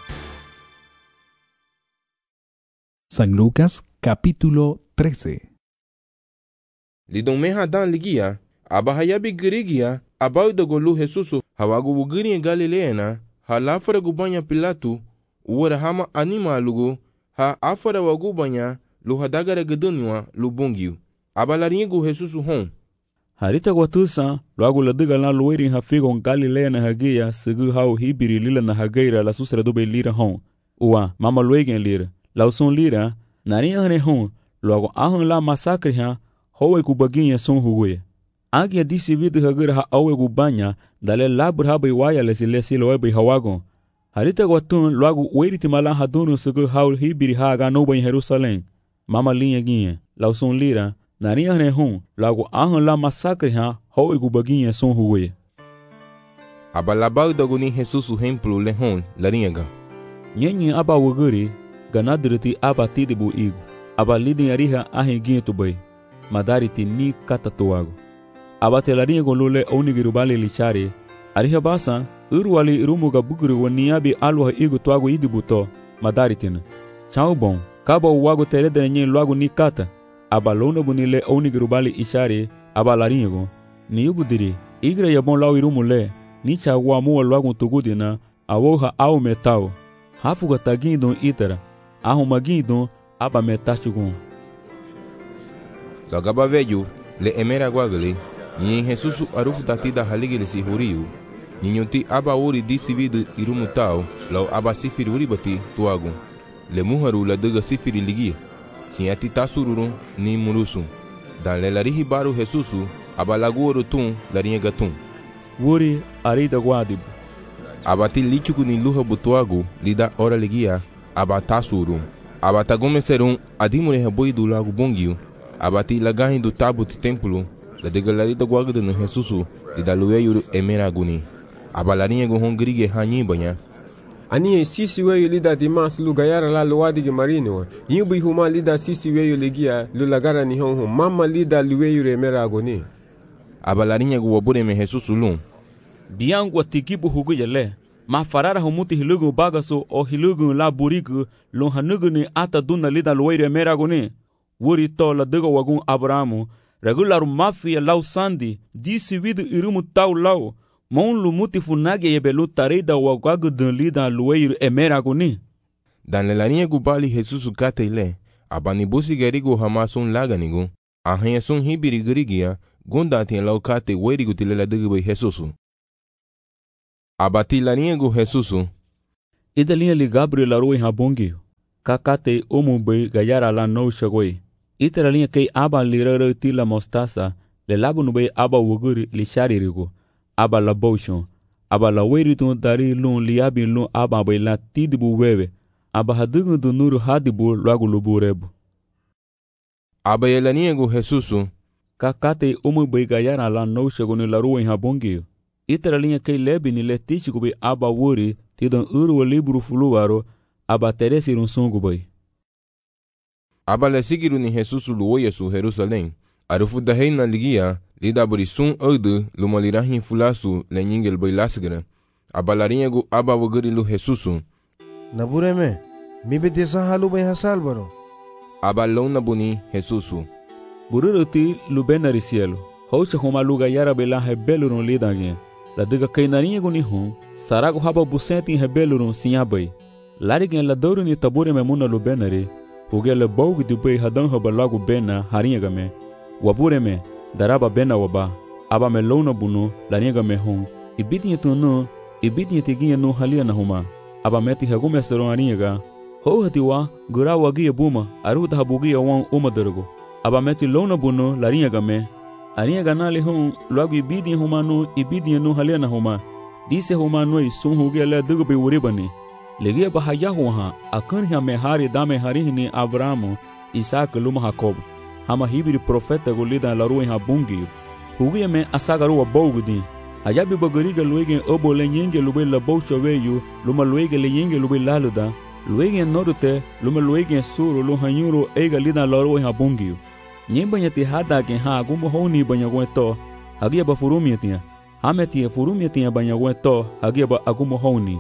S7: San Lucas capítulo 13.
S2: Lidon meha dan ligia abahayabi girigia abauda golu Jesusu hawagu wugiri Galileana halafara gubanya Pilatu uwara hama anima lugu ha afara wagubanya lu hadagara gedunywa lu bungiu abalaringu Jesusu hon
S1: harita gwatusa lagu ladiga la luweri hafigon Galileana hagia sigu hau hibiri lila na hagaira la susra dube lira hon uwa mama luegen lira lausun lira nari hane hon lagu ahun la masakri ha howe kubaginha son hugue agia disi vidu hagira ha awe gubanya dale labur ha bai waya lesi loe bai hawagon harita gwatun lagu weriti mala hadunu sugu haul hibiri ha ga no bai Jerusalem mama linha ginha lausun lira nari hane hon lagu ahun la masakri ha howe kubaginha son hugue
S2: abalabau daguni Jesusu hemplu lehon laringa
S1: nyenyi aba wuguri ganadriti aba tidibu igu aba lidin ariha ahin gintu bai madariti ni katatuago abatelari golule onigirubali lichari ariha basa urwali irumuga buguru waniabi alwa igu tuago idibuto madaritina chaubon kabo wago terede nyen lwago ni kata abalona bunile onigirubali ishari abalaringo ni ubudiri igre yabon law irumule ni chawa mu lwago tugudina awoha au metao hafuga tagindo itara ahumagindo aba metachugun
S2: Lagaba veju le emera guagale yin Jesusu arufu tatida haligele si huriu ninyuti aba uri disividu irumutao lau aba sifiri uribati tuagu le muharu la dega sifiri ligia sinyati tasururun ni murusu dan le larihi baru Jesusu aba laguoro tun lariega tun
S1: wuri arida guadibu
S2: abati lichuku ni luha butuagu lida ora ligia aba tasurun aba tagomeserun adimure heboidu lagu bongiu abati lagahin do tabuti templo la degalarita guagda no Jesusu di dalueyu emera guni abalarinha go hongrige hanyi banya
S14: ani sisi weyu lida dimas lu gayara la luwadi ge marino yubi huma lida sisi weyu legia lu lagara ni honho mama lida lueyu emera guni
S2: abalarinha go wabure me Jesusu lun
S1: biangu atikibu hugu yele ma farara humuti hilugu bagaso o hilugu la burigu lu hanugu ni ata duna lida lueyu emera guni wuri to la dega wagun Abrahamu regular mafia lau sandi disi vidu irumu tau lau mon lu muti funage yebelu tarida wagagu dun lida lueir emera guni
S2: dan le lania gubali Jesusu katele abani busi gerigo hamasun laganigu ahanya sun hibiri gerigia gunda tien lau kate werigu tilela dega Jesusu Abati larinha Jesusu.
S1: Ida linha li Gabriel la rua habongi. Kakate omu be gayara la no shagoi. Ita linha kei aba li rara tila mostasa. Le labu no be aba wuguri li sharirigo. Aba la boshon. Aba la weritun dari lun li abi lun aba be la tidibu wewe. Aba hadugu du nuru hadibu lagu luburebu.
S2: Aba yelaniego Jesusu.
S1: Kakate omu be gayara la no shagoni la rua habongi. Ita linha kei lebi ni le tichiku be aba wuri tidon uru libru fuluwaro. Aba teresi run sungu boy.
S2: Aba le sigiru ni Jesusu luoye su Jerusalém. Arufu da reina ligia, lida burisun ode, lumalirahin fulasu, le nyingel boy lasgara. Aba larinhago aba wogari lu Jesusu.
S6: Nabureme, mi betesa halu bay hasalbaro.
S2: Aba lona buni Jesusu.
S1: Bururuti lubenari cielo. Hocha homa luga yara bela rebelurun lidagin. La diga kainarinhago ni hum, sarago haba busenti rebelurun sinhabay. Larigin la douro ni tabure memuna lubenari. Ugele bougi di bay hadan haba lagu bena harinhaga me. Wabure me, daraba bena waba. Aba me lona bunu, larinhaga me hum. Ibitinha tunu, ibitinha tiginha no halia na huma. Aba meti hagume seron harinhaga. Ho hatiwa, gura wagia buma, aruta habugia wan umadurgo. Aba meti lona bunu, larinhaga me. Harinhaga nali hum, lagu ibitinha huma no, ibitinha no halia na huma. Dise huma noi, sun hugele dugu be uribani. Legia bahayahuha, akanha mehari dame harihni Abrahamu, Isaac luma Jacob. Hama hibiri profeta golida la rua habungi. Hugia me asagaru wa bogudi. Hayabi bagariga luegen obo lenyenge lube la bocha weyu, luma luege lenyenge lube laluda. Luegen norute, luma luegen suru luhanyuru ega lida la rua habungi. Nyembanyati hada gen ha gumo honi banyagweto. Hagia ba furumiatia. Hametia furumiatia banyagweto, hagia ba agumo honi.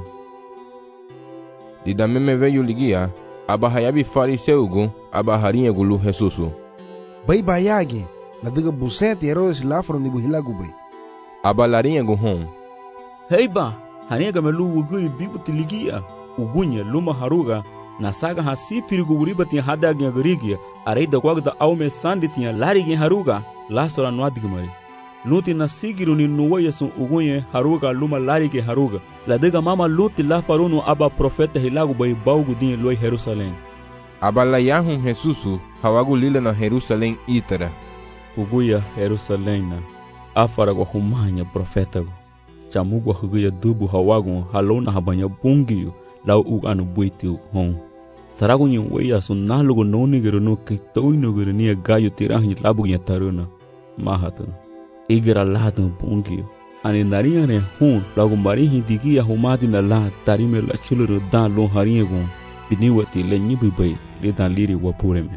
S2: Dida meme veio ligia, aba hayabi fariseugo, aba harinhago lu Jesusu.
S6: Bay bayage, la diga busente heroes lafro ni buhilagu bay.
S2: Aba larinhago hom.
S1: Heiba, harinhaga me lu wuguri bibuti ligia, ugunya luma haruga, na saga hasifirigo uribati hadagia garigia, areida kwagda aume sanditia larigin haruga, lasora noadigmari. Luti na sigiru ni nuwaya sun ugunye haruga luma larige haruga. La diga mama luti la farunu aba profeta hilagu bay baugu din loi Jerusalém.
S2: Aba la yahum Jesusu, hawagu lila na Jerusalém itara.
S1: Uguya Jerusalém na, afara gwa humanya profeta go. Chamugwa huguya dubu hawagu halona habanya bungiyo, lau uganu buiti hon. Saragu nyi weya sun nalugo nonigiru no kitoinuguru niya gayo tirahi labu nya taruna. Mahatan. Igra lado bungio. Ani narinha ne hun lagu marihi digia humadi na la tarime la chuluru dan lon harinhago. Biniwati le nyibi bay le dan liri wapureme.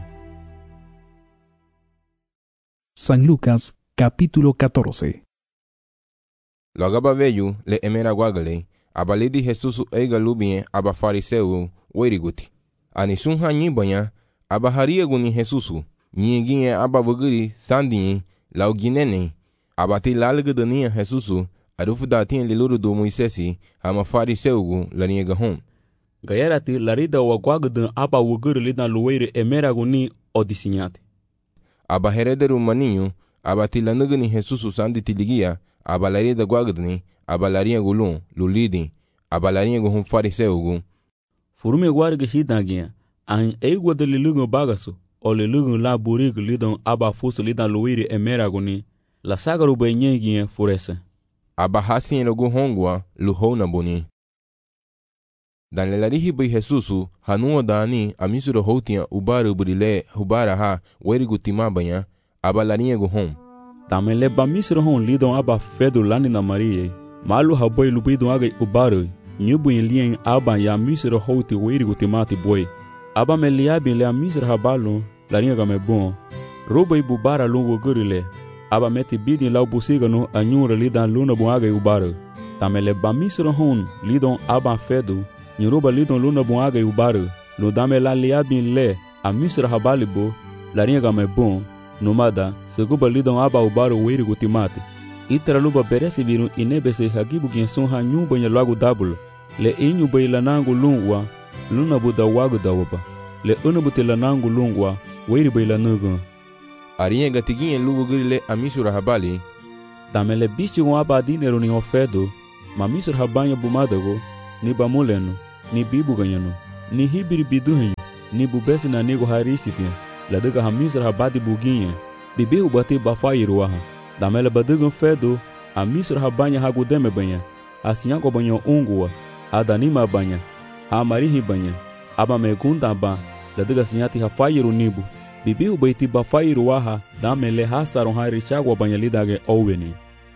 S7: San Lucas, capítulo 14.
S2: Logaba veio le emera guagale, abalidi Jesusu eiga lubien aba fariseu weriguti. Ani sunha nyibanya, aba harinhago ni Jesusu, nyinginye aba wuguri sandinye, lau ginene. Abati lalga dania Jesusu, arufu datin liluru do Moisesi, hama fariseugo larinhaga hom.
S1: Gayarati larida wa guagdan aba wuguri lidan luweire emerago ni odisinyate.
S2: Aba herederu maninho, abati lanuga ni Jesusu sandi tiligia, aba larida guagdani, aba larinhago lun, lulidi, aba larinhago hom fariseugo.
S1: Furume guarga hidangia, an eigwa de lilugo bagasu, o lilugo la burigo lidan aba fusu lidan luweire emerago ni. La sagaru bay nyengie furese.
S2: Aba hasin logo hongwa luhona boni. Dan lelarihi bay Jesusu hanua dani amisuro hotia ubaru burile hubara ha werigu timabanya aba larinhago hom.
S1: Tamele ba misuro hon lidon aba fedu lani na Maria. Malu haboy lubidon agay ubaru. Nyubu lien aba ya misuro hoti werigu timati boy. Aba me liabi le misuro habalo larinhaga me bon. Robo ibubara lungo gurile. Aba meti bidin lau busiga no anyura lidan luna buaga ubaro. Tamele bamisro hon lidon aba fedu, nyoruba lidon luna buaga ubaro. No dame la liabin le, a misra habalibo, larinhaga me bon, nomada, seguba lidon aba ubaro wiri gutimate. Itra luba beresi viru inebese hagibu genson ha nyumba nya lagu dabul. Le inyu bay lanangu lungwa, luna buda wagu dawaba. Le unabuti lanangu lungwa, wiri bay lanugu.
S2: Harinhaga tiguinha lugo grile amisura habali.
S1: Tamele bichi wan aba dinero ni ofedo, ma misr habanya bumadago ni bamuleno ni bibuganyano ni hibiri biduhenyo ni bubesi na nego harisitia ladega ha misr habadi buginye bibihu bati bafairuaha damela badagan fedo a misr habanya hagudeme banya asiyanko banyo ungua adanima banya a marihi banya aba megunda ba ladega sinyati hafairu nibu bibihu baiti bafairuaha damele hasaron harishagwa banya lidage oweni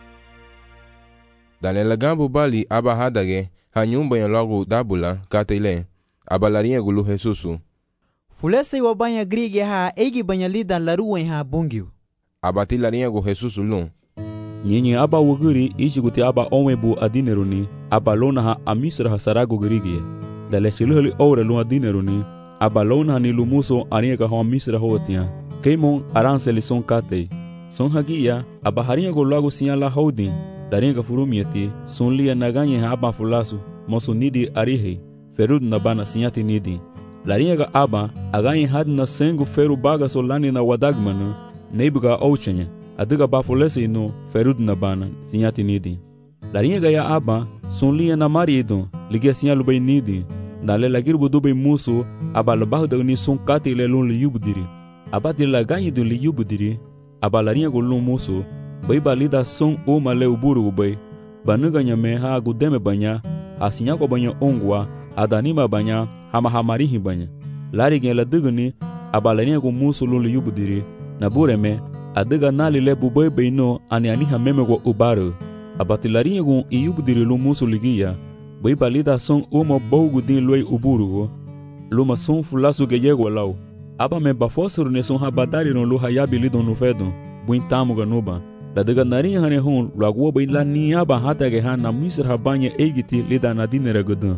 S2: Danela gambo bali aba hadage ha nyumba ya logo dabula katele aba larinha gulu Jesusu
S3: fulese wa banya grige ha egi banya lidan laruwen ha bungiu
S2: aba ti larinha go Jesusu lun
S1: nyenye aba wuguri ishiguti aba onwebu adineruni aba lona ha amisra ha sarago grige dale chiluhli ore lu adineruni aba lona ni lumuso arinha ha amisra hotia keimon aranseli son kate son hagia aba harinha go logo sinyala houdin daringa furumieti son lia naganye ha aba fulasu mosu nidi arihe ferud na bana sinyati nidi laringa aba aganye had na sengu feru baga solani na wadagmanu neibuga ouchenye adiga ba fulese no ferud na bana sinyati nidi laringa ya aba son lia na marido ligia sinyalu bay nidi dale lagirbu dubay musu aba labahda ni son kati le lun liyubdiri aba de laganye de liyubdiri aba laringa go lun musu bay balida son o male uburu bay banuga nyame ha gudeme banya asinya ko banya ongwa adanima banya hama hamarihi banya lari gen la dugni abalania go musulu yubudiri na bureme adiga nali le bubay bayno ani hameme go ubaro abatilari go yubudiri lu musuligia bay balida son o mo bogu din loy uburu luma son fulasu geyego law aba me bafosuru ne son habadari no lu hayabi lidon no fedon buintamu ganuba la daga nari hane hon lagwo bay la niya ba hatage ha na misr habanya egiti lida na dinere godun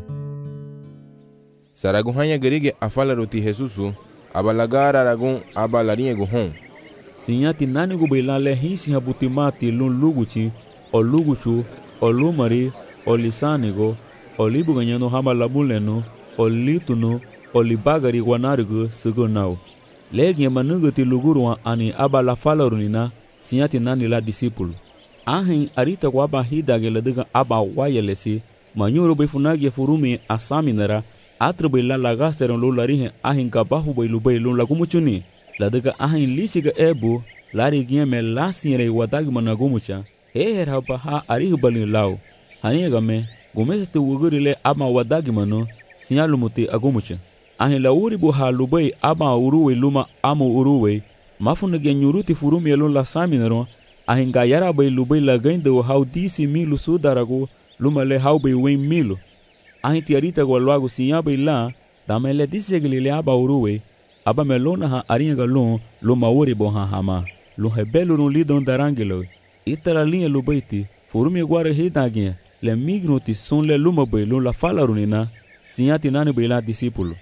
S2: saragu hanya gerige afala roti Jesusu abalagara ragun abalarinye go hon
S1: sinyati nani go bay la le hisi habutimati lun luguchi o luguchu o lumari o lisanigo o libuganyano hama labuleno o lituno o libagari wanarigo sugonau legi manugati lugurwa ani abala falarunina sinyati nani la disipulu ahin arita kwa aba hidage ladega aba wayelesi manyuro bay funagi furumi asaminara atrbe la lagasteron lo larihe ahin kabahu bay lubay lo lagumuchuni ladega ahin lisiga ebu lari gieme lasire wadag managumucha heher haba ha arih balin law haniga me gumeste wugurile ama wadag mano sinyalumuti agumucha ahin lauri bu ha lubay aba uruwe luma amo uruwe mafuna genyuruti furumi elon la saminero ahinga yara bay lubay la gaindo how disi milu sudarago lumale how bay wen milu ahin tiarita go lago sinya bay la damele disegli aba uruwe aba melona ha aringa lon luma wori bo ha hama lo hebelo no lidon darangelo itara linha lubaiti furumi guare hidagia le migroti son le luma bay lo la falarunina sinyati nani bay la discipulo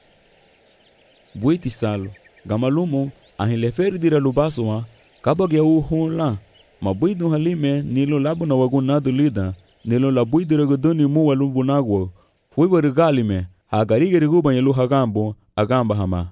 S1: buiti salo gamalumo ahin lefer dira lubasoa kabage u honla mabuidu halime nilo labuna wagunadu lida nilo labuidira godoni mu walubunagwo foi bargalime hagarige riguba yelu hagambo agamba hama.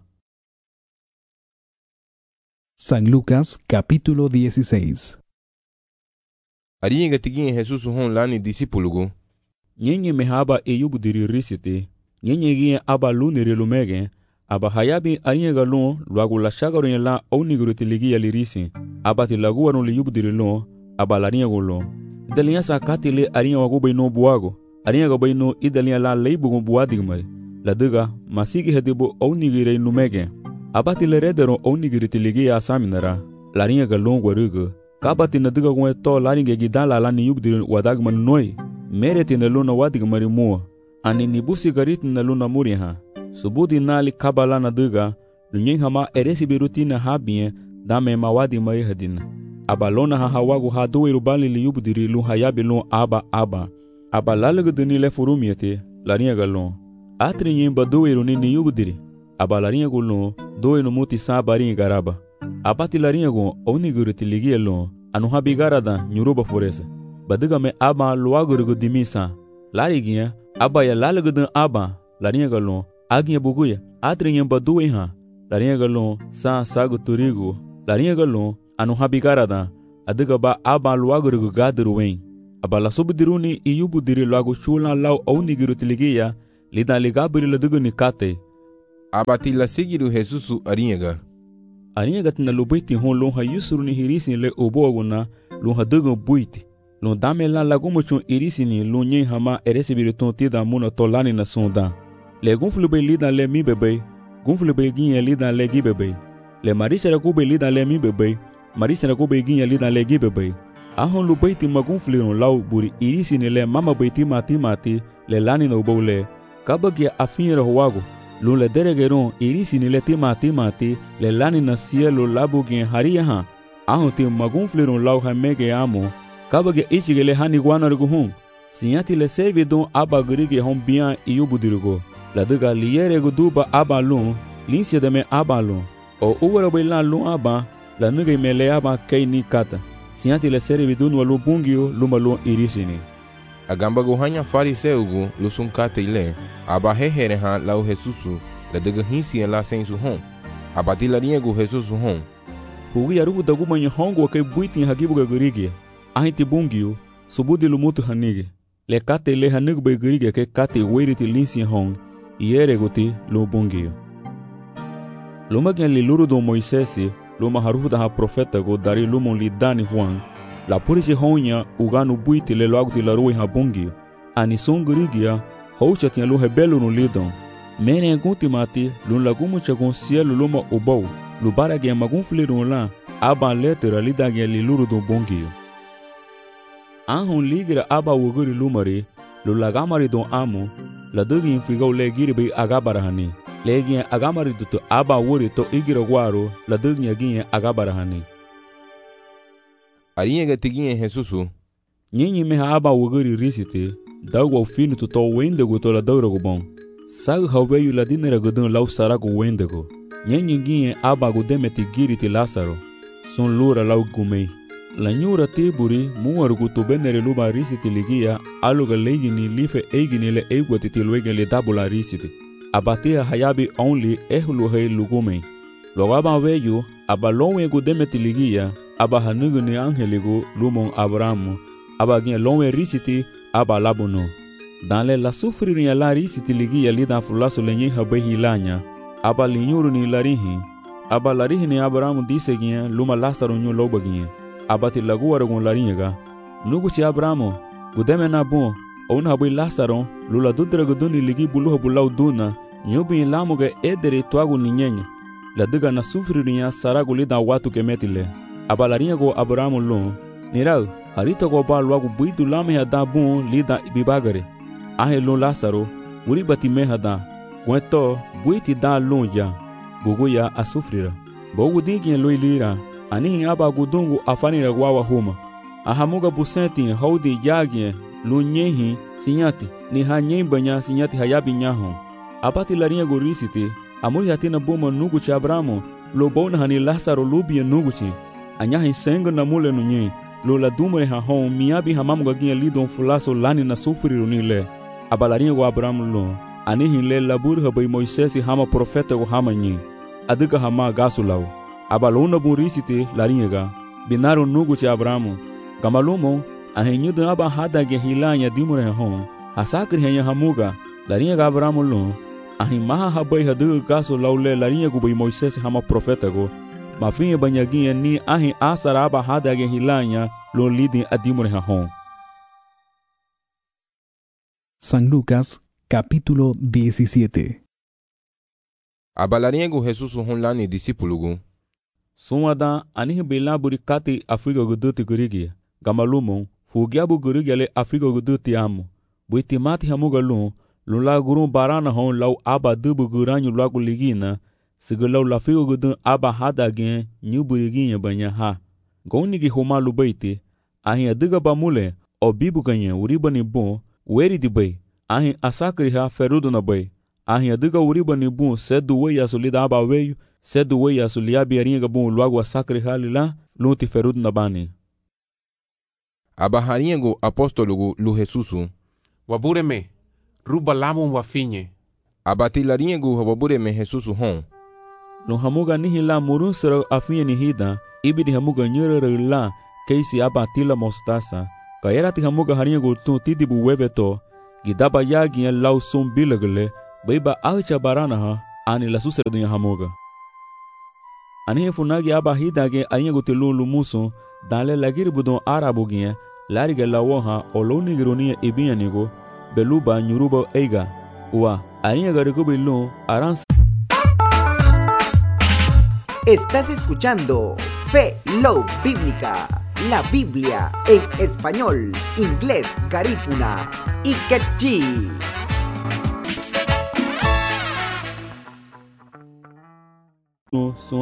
S7: San Lucas capítulo 16.
S2: Aringa tigin Jesus hon lani disipulugo
S1: nyenye mehaba eyubudiri risite nyenye gie aba lunire lumege aba hayabi aringa lon luagu la shagaron la onigruti ligi ya lirisi aba tilagu aron liyubudiri lon aba laringa lon idaliya sa katile aringa wagu bayno buago aringa bayno idaliya la leibu buadigmare la duga masigi hedibo onigire numege aba tileredero onigruti ligi ya saminara laringa lon gwarugo kabati na duga gwe to laringa gidala la niyubudiri wadagman noi mereti na luna wadigmare mua ani nibusi garit na luna muriha subudi nali kabala na duga lunyen hama eresi birutina habie dame mawadi mai hadina abalona ha hawagu ha duwe bali li yubdiri lu hayabi lu aba abalaga duni le furumiete lariya galon atri nyimba duwe runi ni yubdiri abalariya gulon duwe no muti sabari garaba abati lariya go oni guriti ligi lo anu habi garada nyuruba forese baduga me aba luagurgo dimisa larigia aba ya lalaga aba lariya galon aginha buguya atrinha baduwe ha larinha galon sa sagu turigo larinha galon anu habigarada aduga ba aba luagurgo gadruwen Abala subudiruni iyubu diri lagu chula lau au nigiru tiligia lida ligabiri ladugu nikate.
S2: Abati la sigiru Jesusu arinyaga.
S1: Arinyaga tina lubaiti hon lonha yusuruni hirisi le oboaguna lonha dugu buiti. Lon dame la lagumochun irisini lunye hama eresibiri tontida muna tolani na sonda. Le gunflube lida le mi bebe, gunflube ginye lida le gi bebe. Le marichara kube lida le mi bebe, marichara kube ginye lida le gi bebe. Ahon lubaiti magunfliron lau buri irisini le mama baiti mati le lani no bole. Kabagia afinra huago. Lun le deregeron irisini le timati le lani na cielo labugien haria ha. Ahon ti magunfliron lau hamege amo. Kabagia ichige le hani guanarguhun. Sinyati le servidon aba grige hon bian iubudirgo. La duga liere guduba aba lun, linsia de me aba lun. O uwara bailan lun aba, la nuga me le aba kei ni kata. Sinyati le servidon walu bungio luma lun irisini.
S2: Agamba gohanya fariseugu lusun kate ile, aba hehere ha lau Jesusu, la duga hinsi en la sensu hon. Abati la riego Jesusu hon.
S1: Hugi arufu daguma nye hongo wa kei buiti hagibuga gurigi. Ahinti bungio, subudi lumutu hanige. Le kate le hanig bay gurigi ke kate weiriti linsi hon. Iere guti lo bungio. Luma gen li luru do Moisesi, luma harufu da ha profeta go dari lumon li dani Juan. La puriche honya uganu buiti le loaguti la rui ha bungio. Ani son gurigia, houcha tia lu hebelu no lidon. Mene guti mati, lun lagumu chagon cielo luma ubau. Lubara gen magun flirun la, aban letera lida gen li luru do bungio. Ahon ligira aba wuguri lumari, lu lagamari don amo, la dugi infigau le giri bay agabarahani. Le gien agamari duto aba wuri to igira guaro, la dugi gien agabarahani.
S2: Arinyaga tigien Jesusu.
S1: Nyinyi meha aba wuguri risite, dagwa finu to wendego to la daurago bon. Sag haweyu la dinera gudun lau sarago wendego. Nyinyi gien aba gudemeti giriti Lazaro. Son lura lau gumei. La nyura tiburi muargu to benere luba risiti ligia aluga legini life egini le egwati luege le dabula risiti. Abatia hayabi only ehlu hei lugume. Logaba veyu abalonwe gudemeti ligia aba hanuguni angeligo lumon Abrahamu aba gien lonwe risiti aba labuno. Dans la sufriria la risiti ligia lida fulaso lenye habehi lanya aba linyuru ni larihi aba larihi ni Abrahamu dise gien luma Lazaro nyu loba gien. Abati laguara gon larinyaga. Nuguchi Abrahamu, gudeme na bon, ona habai Lazaro, lula dudra guduni ligi buluha bulau duna, nyubi lamuga edere tuagu ninyenya. La duga na sufriria saragu lida watu kemetile. Abalarinyago Abrahamu lon, nirau, harita go ba luagu buidu lame hada bon lida ibibagare. Ahe lon Lazaro, uri bati me hada, kweto buiti da lonja, buguya asufrira. Bogu digien loi lira, ani aba gudungu afanira gwawa huma. Ahamuga busenti haudi yagye lunyehi sinyati ni hanyembanya sinyati hayabi nyaho. Apati larinha gorisiti amuri hatina buma nuguchi Abrahamu lo bona hani Lazaro lubia nuguchi. Anyahi senga na mule nunye lo la dumare ha hon miabi hamamuga ginha lidon fulaso lani na sufriru nile. Abalarinha go Abrahamu lo anihi le labur habai Moisesi hama profeta go hama nye. Aduka hama gasulau. Abalona burisite laringa binaro nuguchi Abrahamu gamalumo ahenyuda aba hadage hilanya dimure hon asakri henya hamuga laringa Abrahamu lo ahimaha habai hadu gaso laule laringa gubai Moisés hama profeta go mafinha banyaginha ni ahi asara aba hadage hilanya lo lidi adimure hon.
S7: San Lucas capítulo 17.
S2: Abalaringa Jesusu hon lani discípulo.
S1: Sumada anihi bela burikati Afrika guduti gurigi gamalumo fugiabu gurigi ale Afrika guduti amo buiti mati hamuga lula gurun barana hon lau aba dubu guranyu lagu ligina sigalau la Afrika gudun aba hadagen nyuburiginya banya ha gonigi homa lubaiti ahi adiga bamule o bibu ganya uribani bon weri di bay ahi asakri ha ferudo na bay ahi adiga uribani bon sedu weya solida aba weyu sedu weya suliabi aringa bon luagu asakri halila lunti ferudo na bani.
S2: Aba haringo apostologo lu Jesusu
S5: wabureme ruba lamun wafinye
S2: abati laringo wabureme Jesusu hon
S1: no hamuga nihi la murun sero afinye nihida ibidi hamuga nyurere la keisi abatila mostasa Kayara ti hamuga harinha gultun tidibu webeto. Gidaba yagi en lau sum bilagle. Baiba ahcha baranaha. Ani la susera dunya hamuga. Ani funagi aba hidage arinha gutilu lumuso. Danle lagiri budon arabuginha. Lariga lawoha oloni gironia ibianigo. Beluba nyuruba eiga. Ua arinha garikubilun aransa.
S15: Estás escuchando Fe Love Bíblica, la Biblia en español, inglés, garífuna y quechí.